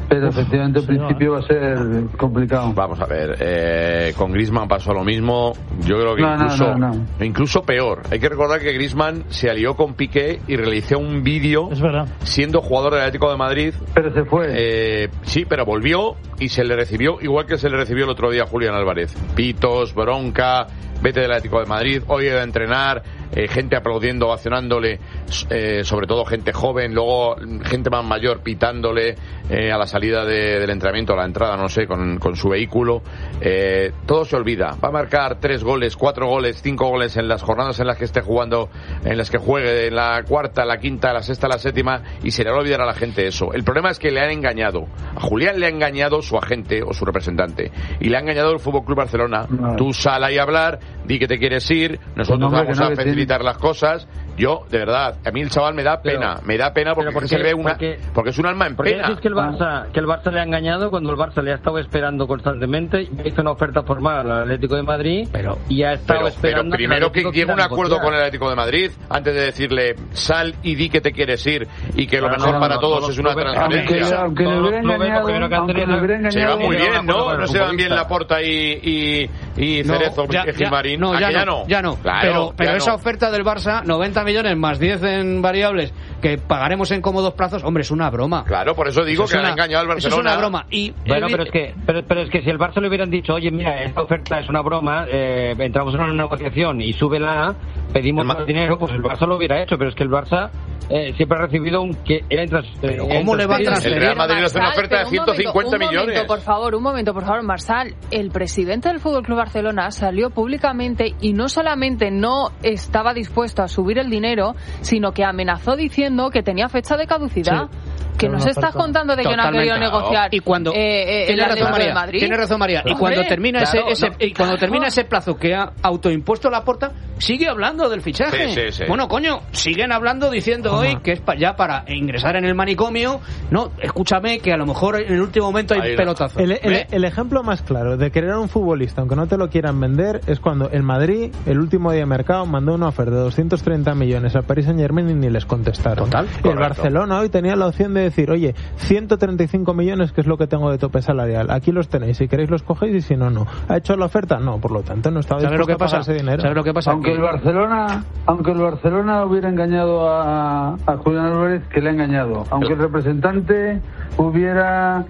Pero efectivamente al principio va a ser complicado. Vamos a ver, eh, con Griezmann pasó lo mismo. Yo creo que no, incluso, no, no, no. incluso peor. Hay que recordar que Griezmann se alió con Piqué y realizó un vídeo siendo jugador del Atlético de Madrid. Pero se fue. Eh, sí, pero volvió y se le recibió igual que se le recibió el otro día a Julián Álvarez. Pitos, bronca, vete del Atlético de Madrid, hoy debe entrenar, eh, gente aplaudiendo, ovacionándole, eh, sobre todo gente joven, luego gente más mayor pitándole eh, a la salida de, del entrenamiento, a la entrada, no sé, con, con su vehículo. Eh, todo se olvida. Va a marcar tres goles, cuatro goles, cinco goles en las jornadas en las que esté jugando, en las que juegue, en la cuarta, la quinta, la sexta, la séptima, y se le va a olvidar a la gente eso. El problema es que le han engañado. A Julián le ha engañado su agente o su representante, y le ha engañado el Fútbol Club Barcelona. No. Tú sal ahí a hablar, di que te quieres ir, nosotros no, vamos no, a facilitar tiene. las cosas. Yo, de verdad, a mí el chaval me da pena, pero, me da pena porque, porque se le ve una, porque, porque es un alma en pena. ¿Por qué que el Barça, que el Barça le ha engañado cuando el Barça le ha estado esperando constantemente? Hizo una oferta formal al Atlético de Madrid, pero, y ha estado pero, esperando. Pero primero que llegue un acuerdo con el Atlético de Madrid antes de decirle sal y di que te quieres ir y que lo pero mejor no, no, para no, todos no, es una transferencia. Aunque le hubiera engañado, se va muy bien, ¿no? No se van bien Laporta y y Cerezo y Gilmarín. No, ya no, ya no. Pero pero esa oferta del Barça, noventa millones más diez en variables que pagaremos en cómodos plazos, hombre, es una broma. Claro, por eso digo eso que han engañado al Barcelona. Eso es una broma. Y bueno, el... pero es que pero, pero es que si el Barça le hubieran dicho, oye, mira, esta oferta es una broma, eh, entramos en una negociación y súbela, pedimos más dinero, pues el Barça lo hubiera hecho, pero es que el Barça eh, siempre ha recibido un que era intransferible. Pero ¿cómo le va a transferir? El Real Madrid hace una oferta de ciento cincuenta un momento, millones. Un momento, por favor, un momento, por favor, Marsal. El presidente del Fútbol Club Barcelona salió públicamente y no solamente no estaba dispuesto a subir el dinero, sino que amenazó diciendo que tenía fecha de caducidad. Sí. Que nos estás contando de que no ha querido negociar. Y cuando eh, eh, tiene, razón, María, de tiene razón María. Y cuando termina claro, ese, ese no. y cuando termina ese plazo que ha autoimpuesto Laporta, sigue hablando del fichaje. Sí, sí, sí. Bueno, coño, siguen hablando diciendo hoy que es pa, ya para ingresar en el manicomio. No, escúchame que a lo mejor en el último momento hay Ahí pelotazo. El, el, el ejemplo más claro de querer a un futbolista, aunque no te lo quieran vender, es cuando el Madrid, el último día de mercado, mandó una oferta de doscientos treinta millones al Paris Saint-Germain y ni les contestaron. Total. Y el Barcelona hoy tenía la opción de decir, oye, ciento treinta y cinco millones que es lo que tengo de tope salarial, aquí los tenéis, si queréis los cogéis y si no, no. ¿Ha hecho la oferta? No, por lo tanto no estaba dispuesto lo que a pagar pasa? ese dinero. ¿Sabes lo que pasa? Aunque el Barcelona aunque el Barcelona hubiera engañado a, a Julián Álvarez, que le ha engañado, aunque el representante hubiera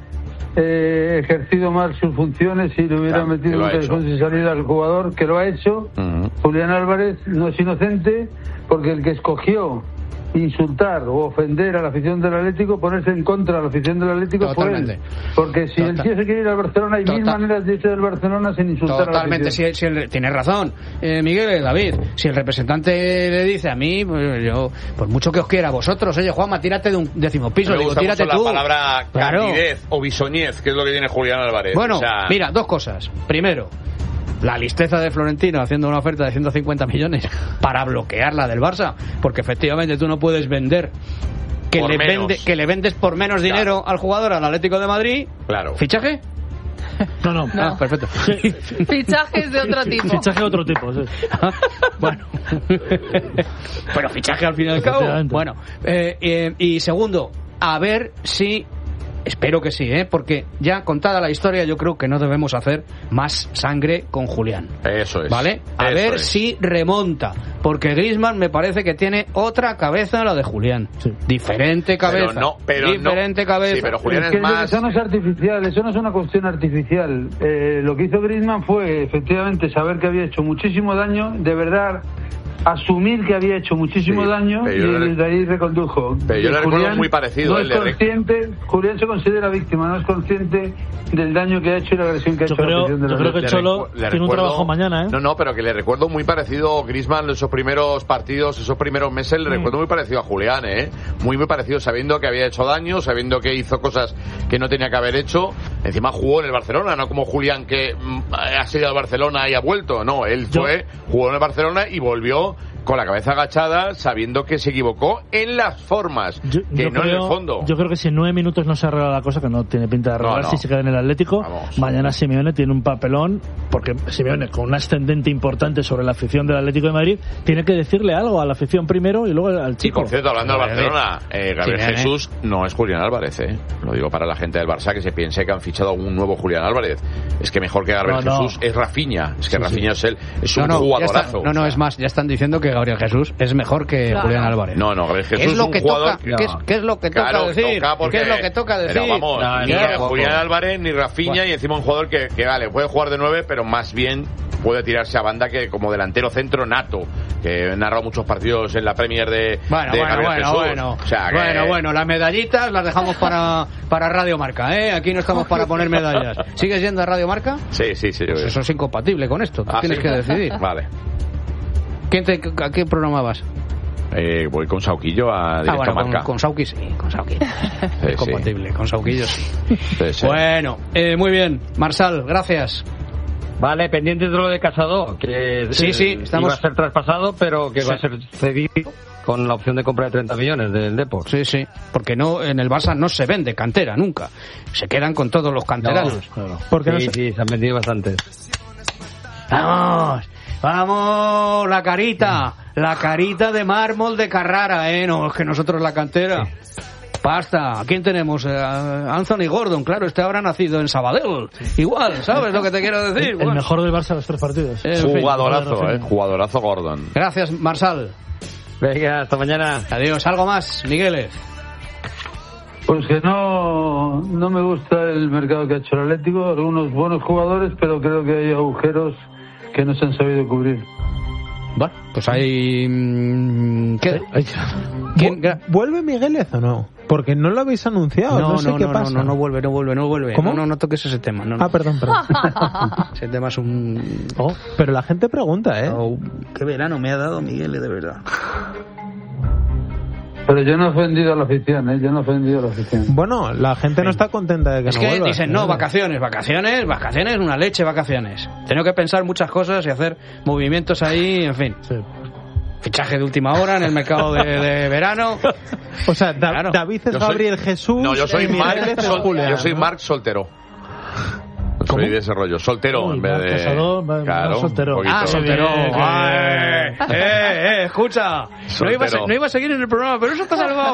eh, ejercido mal sus funciones y le hubiera claro, metido un teléfono sin salida al jugador, que lo ha hecho, uh-huh. Julián Álvarez no es inocente, porque el que escogió insultar o ofender a la afición del Atlético, ponerse en contra de la afición del Atlético Totalmente. fue él. Porque si Total. el tío se quiere ir al Barcelona, hay Total. mil maneras de irse del Barcelona sin insultar Totalmente. a la afición. Si, si el, tienes razón, eh, Miguel, David. Si el representante le dice a mí, pues yo, por mucho que os quiera, vosotros, oye, Juanma, tírate de un décimo piso. Me digo, gusta tírate mucho tú. la palabra claro. candidez o bisoñez, que es lo que tiene Julián Álvarez. Bueno, o sea... mira, dos cosas. Primero, la listeza de Florentino haciendo una oferta de ciento cincuenta millones para bloquear la del Barça, porque efectivamente tú no puedes vender que, le, vende, que le vendes por menos claro. dinero al jugador al Atlético de Madrid. Claro. ¿Fichaje? No, no. Ah, perfecto. Fichajes de otro tipo. Fichaje de otro tipo, sí. Bueno. Pero fichaje al fin y al cabo. Bueno. Eh, eh, y segundo, a ver si... Espero que sí, ¿eh? Porque ya contada la historia, yo creo que no debemos hacer más sangre con Julián. Eso es. ¿Vale? A Eso ver es. si remonta. Porque Griezmann me parece que tiene otra cabeza a la de Julián. Sí. Diferente cabeza. Pero no, pero Diferente no. cabeza. Sí, pero Julián es, es que más... Eso no es artificial, eso no es una cuestión artificial. Eh, lo que hizo Griezmann fue, efectivamente, saber que había hecho muchísimo daño, de verdad... asumir que había hecho muchísimo sí, daño y desde ahí recondujo. Pero yo le recuerdo muy parecido. No es consciente, Julián se considera víctima, no es consciente del daño que ha hecho y la agresión que ha yo hecho creo, a la afición de la Yo creo que el Cholo le tiene recuerdo, un trabajo mañana, ¿eh? No, no, pero que le recuerdo muy parecido Griezmann esos primeros partidos, esos primeros meses, le mm. recuerdo muy parecido a Julián, ¿eh? Muy, muy parecido, sabiendo que había hecho daño, sabiendo que hizo cosas que no tenía que haber hecho. Encima jugó en el Barcelona, no como Julián que mm, ha sido al Barcelona y ha vuelto. No, él yo... fue, jugó en el Barcelona y volvió con la cabeza agachada, sabiendo que se equivocó en las formas, yo, que yo no creo, en el fondo. Yo creo que si en nueve minutos no se arregla la cosa, que no tiene pinta de arreglar, No, no. si se queda en el Atlético, Vamos. mañana Simeone tiene un papelón, porque Simeone, con un ascendente importante sobre la afición del Atlético de Madrid, tiene que decirle algo a la afición primero y luego al Y chico. por cierto, hablando del Barcelona, eh, Gabriel Simeone. Jesús no es Julián Álvarez, ¿eh? Lo digo para la gente del Barça que se piense que han fichado un nuevo Julián Álvarez. Es que mejor que Gabriel No, no. Jesús es Rafinha. Es que Sí, Rafinha es él, es un No, no, ya jugadorazo. está- no, no, es más, ya están diciendo que Gabriel Jesús es mejor que Claro. Julián Álvarez. No, no, Gabriel ¿Qué Jesús es lo un que jugador toca? ¿Qué es, qué es lo que toca Claro, decir? toca porque- ¿Qué es lo que toca decir? Pero vamos, No, ni no, a no, Julián no. Álvarez ni Rafinha, Bueno. y encima un jugador que, que vale, puede jugar de nueve, pero más bien puede tirarse a banda que como delantero centro nato, que he narrado muchos partidos en la Premier de, Bueno, de bueno, Gabriel bueno, Jesús. bueno. O sea, que- Bueno, bueno, las medallitas las dejamos para, para Radio Marca, ¿eh? Aquí no estamos para poner medallas. ¿Sigues yendo a Radio Marca? Sí, sí, sí. Pues eso es incompatible con esto, tú Ah, tienes ¿sí? que decidir. Vale. ¿Quién te, ¿A qué programa vas? Eh, voy con Sauquillo a Ah, Directo bueno, con, Marca. con Sauqui sí, con Sauqui. Sí, Es compatible, con Sauquillo sí. Sí, sí. Bueno, eh, muy bien. Marsal, gracias. Vale, pendientes de lo de Casado, que Sí, sí, eh, estamos- iba a ser traspasado, pero que Sí. va a ser cedido con la opción de compra de treinta millones del Depor. Sí, sí, porque no en el Barça no se vende cantera nunca. Se quedan con todos los canteranos. No, Porque sí, no se- sí, se han vendido bastantes. Vamos, vamos, la carita, la carita de mármol de Carrara, eh, no, es que nosotros la cantera. Basta, ¿a quién tenemos? Eh, a Anthony Gordon, claro, este habrá nacido en Sabadell. Igual, ¿sabes lo que te quiero decir? El Bueno, mejor del Barça a los tres partidos. en fin. Jugadorazo, Rafinha. eh. Jugadorazo Gordon. Gracias, Marsal. Venga, hasta mañana. Adiós, ¿algo más, Migueles? Pues que no, no me gusta el mercado que ha hecho el Atlético. Algunos buenos jugadores, pero creo que hay agujeros que no se han sabido cubrir. Bueno, pues hay... mm, ¿Qué? ¿Quién? Gra- ¿Vuelve Migueles o no? Porque no lo habéis anunciado, no, No, sé no, qué no, pasa. no, no vuelve, no vuelve, no vuelve. ¿Cómo? No, no, no toques ese tema. No, no. Ah, perdón, perdón. Ese tema es un... Oh, pero la gente pregunta, ¿eh? Oh, qué verano me ha dado Miguel, de verdad. Pero yo no he ofendido a la afición, ¿eh? Yo no he ofendido a la afición. Bueno, la gente no está contenta de que Es no que vuelva. dicen, no, vacaciones, vacaciones, vacaciones, una leche, vacaciones. Tengo que pensar muchas cosas y hacer movimientos ahí, en fin. Sí. Fichaje de última hora en el mercado de, de verano. O sea, Da- Claro. David es Yo soy- Gabriel Jesús. No, yo soy y Marc, Migueles es Sol- Julián, yo soy ¿no? Marc soltero. Soy de ese rollo, soltero Uy, en vez Marc de... Casado, va- va claro, soltero. un poquito. Ah, soltero. Bien, Ay, eh, eh, escucha. No iba, a, se- Soltero. no iba a seguir en el programa, pero eso está salvado.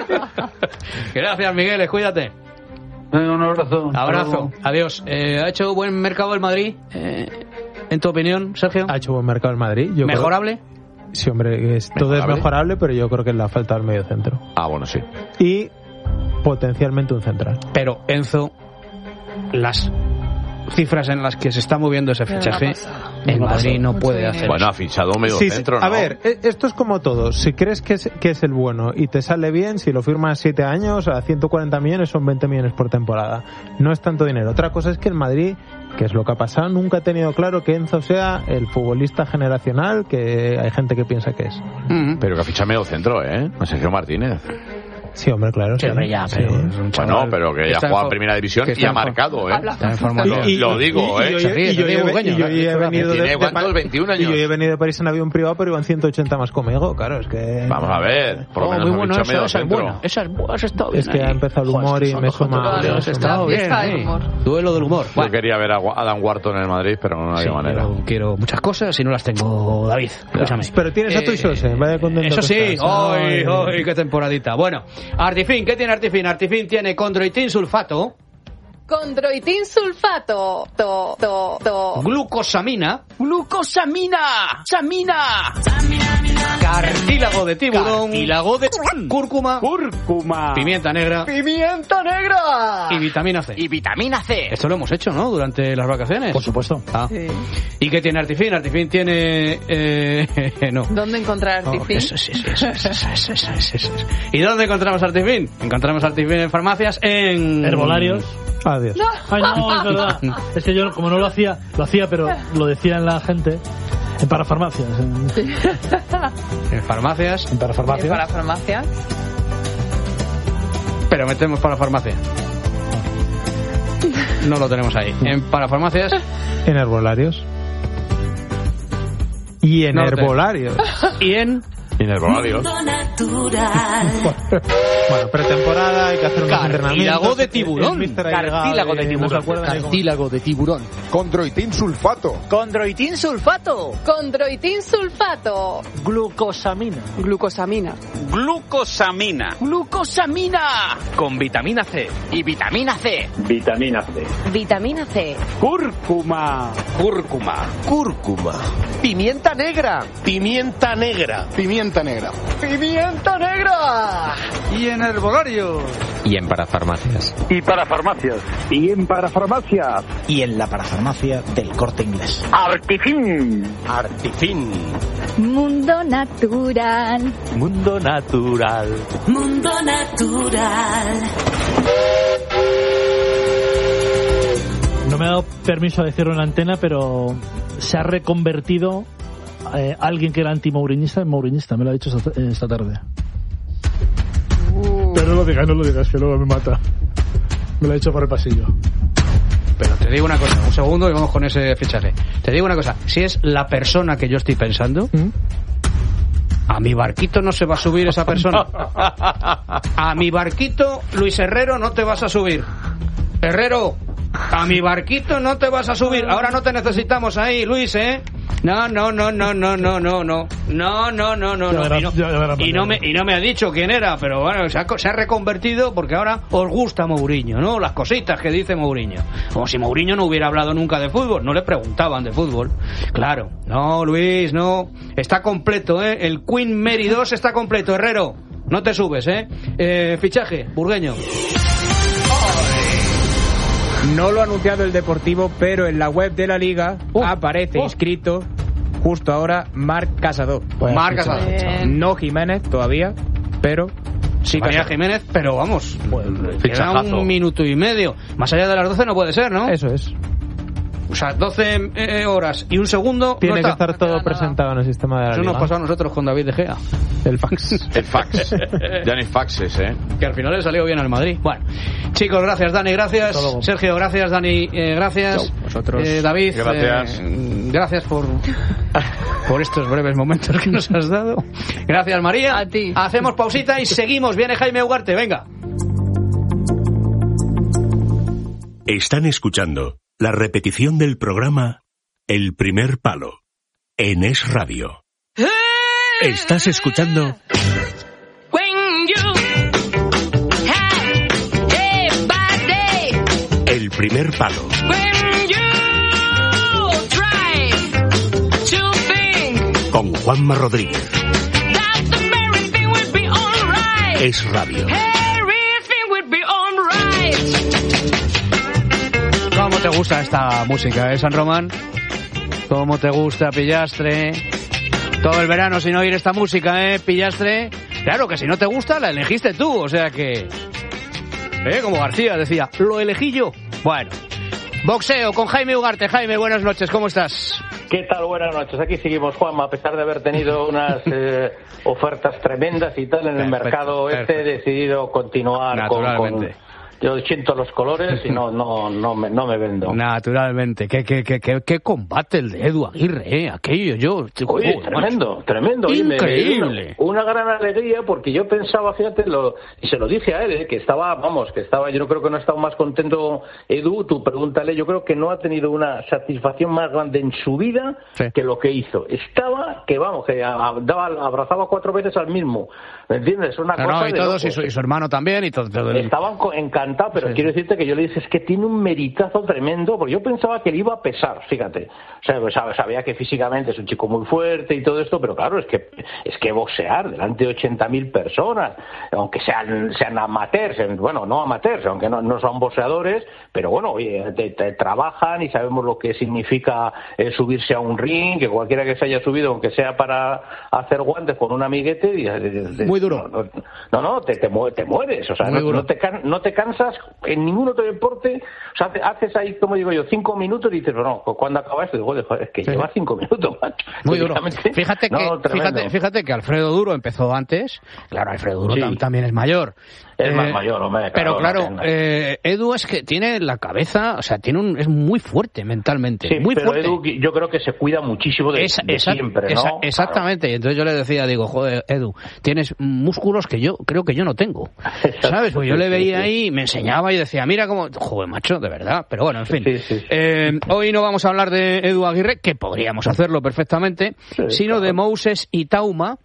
Gracias, Miguel, cuídate. Venga, un abrazo. Abrazo, adiós. Eh, ¿Ha hecho buen mercado el Madrid? Eh, en tu opinión, Sergio. Ha hecho buen mercado el Madrid. Yo creo- ¿Mejorable? Sí, hombre, es- todo es ¿Mejorable? mejorable, pero yo creo que le ha faltado el medio centro. Ah, bueno, sí. Y potencialmente un central. Pero Enzo, las cifras en las que se está moviendo ese Pero fichaje, no ha pasado. el No ha Madrid pasado. no Mucho puede dinero. hacer Bueno, ha eso. fichado un medio Sí, sí. centro, ¿no? A ver, e- esto es como todo. Si crees que es, que es el bueno y te sale bien, si lo firmas siete años a ciento cuarenta millones son veinte millones por temporada. No es tanto dinero. Otra cosa es que el Madrid, que es lo que ha pasado, nunca ha tenido claro que Enzo sea el futbolista generacional que hay gente que piensa que es. Mm. Pero que ha fichado medio centro, ¿eh? A Sergio Martínez. Sí, hombre, claro. Sí, sí. hombre, ya, Sí. pero es un chaval Bueno, pero que ya está juega en en for- primera división que y está ha en for- marcado, ¿eh? Está en forma Lo, de- Y- lo digo, y- y- ¿eh? y- Se ríe, y se yo ríe he- Burgueño, y yo ¿eh? he venido de- ¿Tiene de cuántos? Pa- veintiún Y yo años. he venido de París en avión privado, pero iban ciento ochenta más conmigo. Claro, es que... Vamos a ver, por lo Oh, menos muy ha bueno, fichado esa, medio esa es centro. buena. Esa es buena, has estado bien Es que ahí. ha empezado el Joder, humor es que y son me dos suma... controladores, me has suma. estado La bien fiesta del ahí. humor. Duelo del humor. Yo Bueno, quería ver a Gua- Adam Wharton en el Madrid, pero no sí, había manera. quiero, quiero muchas cosas y no las tengo, David. Escúchame. Pero tienes a tu Jose, vaya contento Eso que sí, estás. hoy, Ay. hoy, qué temporadita. Bueno, Artifin, ¿qué tiene Artifin? Artifin tiene condroitin sulfato, Condroitin sulfato. To, to, to. glucosamina, glucosamina, samina, cartílago de tiburón, cartílago de cúrcuma, Cúrcuma. pimienta negra Pimienta negra. y vitamina C. Y vitamina C. Esto lo hemos hecho, ¿no? Durante las vacaciones. Por supuesto. Ah. Sí. ¿Y qué tiene Artifin? Artifin tiene... Eh, no. ¿Dónde encontrar No, Artifin? eso, sí, sí, eso, eso, eso, eso, eso, eso, eso. ¿Y dónde encontramos Artifin? Encontramos Artifin en farmacias, en... Herbolarios. Adiós. Ay, no, es verdad. Es que yo, como no lo hacía, lo hacía, pero lo decían la gente. En parafarmacias. En, En farmacias, en parafarmacias. Para farmacias. pero metemos para farmacia. No lo tenemos ahí. En parafarmacias, En herbolarios. Y en No, herbolarios. Y en... Y en herbolarios. Bueno, pretemporada, hay que hacer un entrenamiento. Cartílago de tiburón. Cartílago de tiburón. Cartílago de tiburón. Condroitin sulfato. Condroitin sulfato. Condroitin sulfato. Glucosamina. Glucosamina. Glucosamina. Glucosamina. Con vitamina C. Y vitamina C. Vitamina C. Vitamina C. Cúrcuma. Cúrcuma. Cúrcuma. Pimienta negra. Pimienta negra. Pimienta negra. Pimienta negra. Y en herbolarios. Y en parafarmacias. Y para farmacias. Y en parafarmacias. Y en la parafarmacia del Corte Inglés. Artifin. Artifin. Mundo natural. Mundo natural. Mundo natural. No me ha dado permiso a decirlo en la antena, pero se ha reconvertido eh, alguien que era anti-mourinista en mourinista. Me lo ha dicho esta, esta tarde. Uh. Pero no lo digas, no lo digas, que luego me mata. Me lo ha dicho por el pasillo. Pero te digo una cosa, un segundo y vamos con ese fichaje. Te digo una cosa, si es la persona que yo estoy pensando, ¿Mm? a mi barquito no se va a subir esa persona. A mi barquito, Luis Herrero, no te vas a subir. Herrero, a mi barquito no te vas a subir. Ahora no te necesitamos ahí, Luis, ¿eh? No, no, no, no, no, no, no, no. No, no, no, no, no. Y no, y no me, y no me ha dicho quién era, pero bueno, se ha, se ha reconvertido porque ahora os gusta Mourinho, ¿no? Las cositas que dice Mourinho. Como si Mourinho no hubiera hablado nunca de fútbol. No le preguntaban de fútbol. Claro. No, Luis, no. Está completo, ¿eh? El Queen Mary dos está completo, Herrero. No te subes, ¿eh? eh fichaje, Burgueño. No lo ha anunciado el Deportivo, pero en la web de la Liga oh, aparece oh. inscrito justo ahora Marc Casado. Pues Marc Casado. No Jiménez todavía, pero sí Casado. Jiménez, pero vamos, pues, queda un minuto y medio. Más allá de las doce no puede ser, ¿no? Eso es. O sea, doce eh, horas y un segundo. Tiene no que estar todo presentado nada. En el sistema de la Eso Liga. nos pasó a nosotros con David De Gea. El fax. El fax. Ya ni faxes, ¿eh? Que al final le salió bien al Madrid. Bueno, chicos, gracias, Dani, gracias. Sergio, gracias, Dani, eh, gracias. Chau, vosotros. Eh, David, gracias. Eh, gracias por, por estos breves momentos que nos has dado. Gracias, María. A ti. Hacemos pausita y seguimos. Viene Jaime Ugarte, venga. Están escuchando la repetición del programa El Primer Palo en Es Radio. Estás escuchando El Primer Palo con Juanma Rodríguez. Es Radio. ¿Cómo te gusta esta música, eh, San Román? ¿Cómo te gusta, Pillastre? Todo el verano sin oír esta música, ¿eh, Pillastre? Claro que si no te gusta, la elegiste tú, o sea que... ¿Eh? Como García decía, lo elegí yo. Bueno, boxeo con Jaime Ugarte. Jaime, buenas noches, ¿cómo estás? ¿Qué tal? Buenas noches. Aquí seguimos, Juanma, a pesar de haber tenido unas eh, ofertas tremendas y tal en el perfecto, mercado este, he decidido continuar con... con Yo siento los colores y no no no me, no me vendo. Naturalmente. ¿Qué, qué, qué, qué, qué combate el de Edu Aguirre, eh? Aquello, yo... Oye, oh, tremendo, macho. tremendo. Increíble. Una, una gran alegría porque yo pensaba, fíjate, lo, y se lo dije a él, eh, que estaba, vamos, que estaba, yo creo que no ha estado más contento Edu, tú pregúntale, yo creo que no ha tenido una satisfacción más grande en su vida sí. que lo que hizo. Estaba, que vamos, que daba, abrazaba cuatro veces al mismo, ¿me entiendes? Una no, cosa no, y de todos, y su, y su hermano también, y todo. todo el... Estaban encantados. Pero sí. quiero decirte que yo le dije, es que tiene un meritazo tremendo, porque yo pensaba que le iba a pesar, fíjate. O sea, pues, sabía que físicamente es un chico muy fuerte y todo esto, pero claro, es que es que boxear delante de ochenta mil personas, aunque sean sean amateurs, bueno, no amateurs, aunque no, no son boxeadores, pero bueno, oye, te, te trabajan y sabemos lo que significa eh, subirse a un ring, que cualquiera que se haya subido, aunque sea para hacer guantes con un amiguete... Y, muy duro. No, no, no te, te, te mueres, o sea, no, no, te can, no te cansas cansas en ningún otro deporte. O sea, haces ahí, como digo yo, cinco minutos y dices, bueno, ¿cuándo acaba esto? Digo, joder, es que sí. lleva cinco minutos, macho. Muy duro. Fíjate que, no, fíjate, fíjate que Alfredo Duro empezó antes. Claro, Alfredo Duro sí. tam- también es mayor. Es eh, más mayor, hombre. Claro, pero claro, no eh, Edu es que tiene la cabeza, o sea, tiene un, es muy fuerte mentalmente. Sí, muy pero fuerte. Edu, yo creo que se cuida muchísimo de, esa, de esa, siempre, ¿no? Esa, exactamente. Claro. Y entonces yo le decía, digo, joder, Edu, tienes músculos que yo creo que yo no tengo. ¿Sabes? Pues yo le veía ahí, me enseñaba y decía, mira cómo, joder, macho, de verdad. Pero bueno, en fin. Sí, sí, sí. Eh, hoy no vamos a hablar de Edu Aguirre, que podríamos hacerlo perfectamente, sí, sino claro. de Moses Itauma.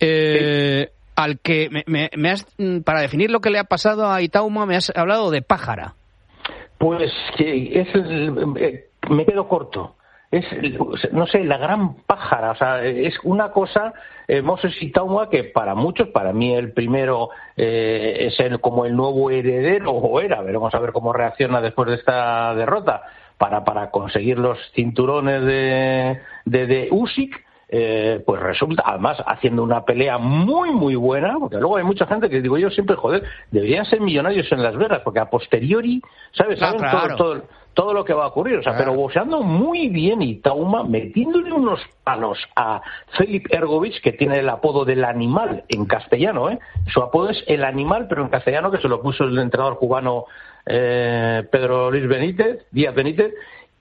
Eh, sí. Al que me, me, me has, para definir lo que le ha pasado a Itauma, me has hablado de pájara. Pues que es el, me quedo corto. Es, no sé, la gran pájara. O sea, es una cosa, eh, Moses Itauma, que para muchos, para mí el primero eh, es el, como el nuevo heredero, o era, veremos a ver cómo reacciona después de esta derrota, para, para conseguir los cinturones de, de, de Usyk. Eh, pues resulta, además, haciendo una pelea muy, muy buena, porque luego hay mucha gente que digo yo siempre, joder, deberían ser millonarios en Las Vegas, porque a posteriori, ¿sabes? Saben no, claro. todo, todo, todo lo que va a ocurrir, o sea, claro. pero boxeando muy bien Itauma, metiéndole unos palos a Filip Hrgović, que tiene el apodo del animal en castellano, ¿eh? Su apodo es el animal, pero en castellano, que se lo puso el entrenador cubano eh, Pedro Luis Benítez, Díaz Benítez.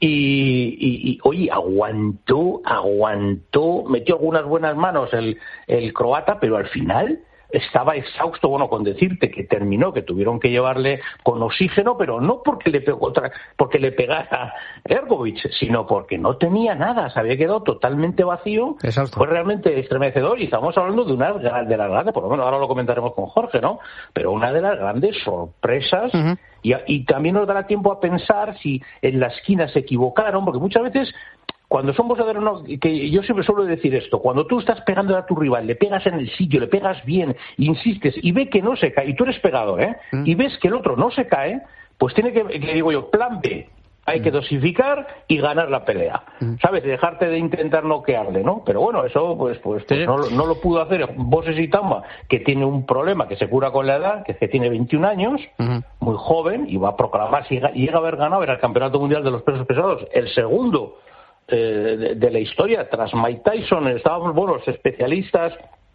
Y, y, y, oye, aguantó, aguantó, metió algunas buenas manos el, el croata, pero al final estaba exhausto, bueno, con decirte que terminó, que tuvieron que llevarle con oxígeno, pero no porque le pegó otra, porque le pegara Hrgović, sino porque no tenía nada, se había quedado totalmente vacío. Exhausto. Fue realmente estremecedor y estamos hablando de una de las grandes, por lo menos ahora lo comentaremos con Jorge, ¿no? Pero una de las grandes sorpresas. Uh-huh. Y, y también nos dará tiempo a pensar si en la esquina se equivocaron, porque muchas veces cuando son boxeadores, no, que yo siempre suelo decir esto, cuando tú estás pegando a tu rival, le pegas en el sitio, le pegas bien, insistes y ve que no se cae, y tú eres pegador, ¿eh? Mm. Y ves que el otro no se cae, pues tiene que, que digo yo, plan B, hay mm. que dosificar y ganar la pelea, mm. ¿sabes? Dejarte de intentar noquearle, ¿no? Pero bueno, eso pues pues, pues sí. no, no lo pudo hacer Moses Itauma, que tiene un problema que se cura con la edad, que, que tiene veintiún años, mm. muy joven, y va a proclamar, si llega, llega a haber ganado, era el Campeonato Mundial de los Pesos Pesados, el segundo De, de la historia tras Mike Tyson. Estábamos, bueno, los especialistas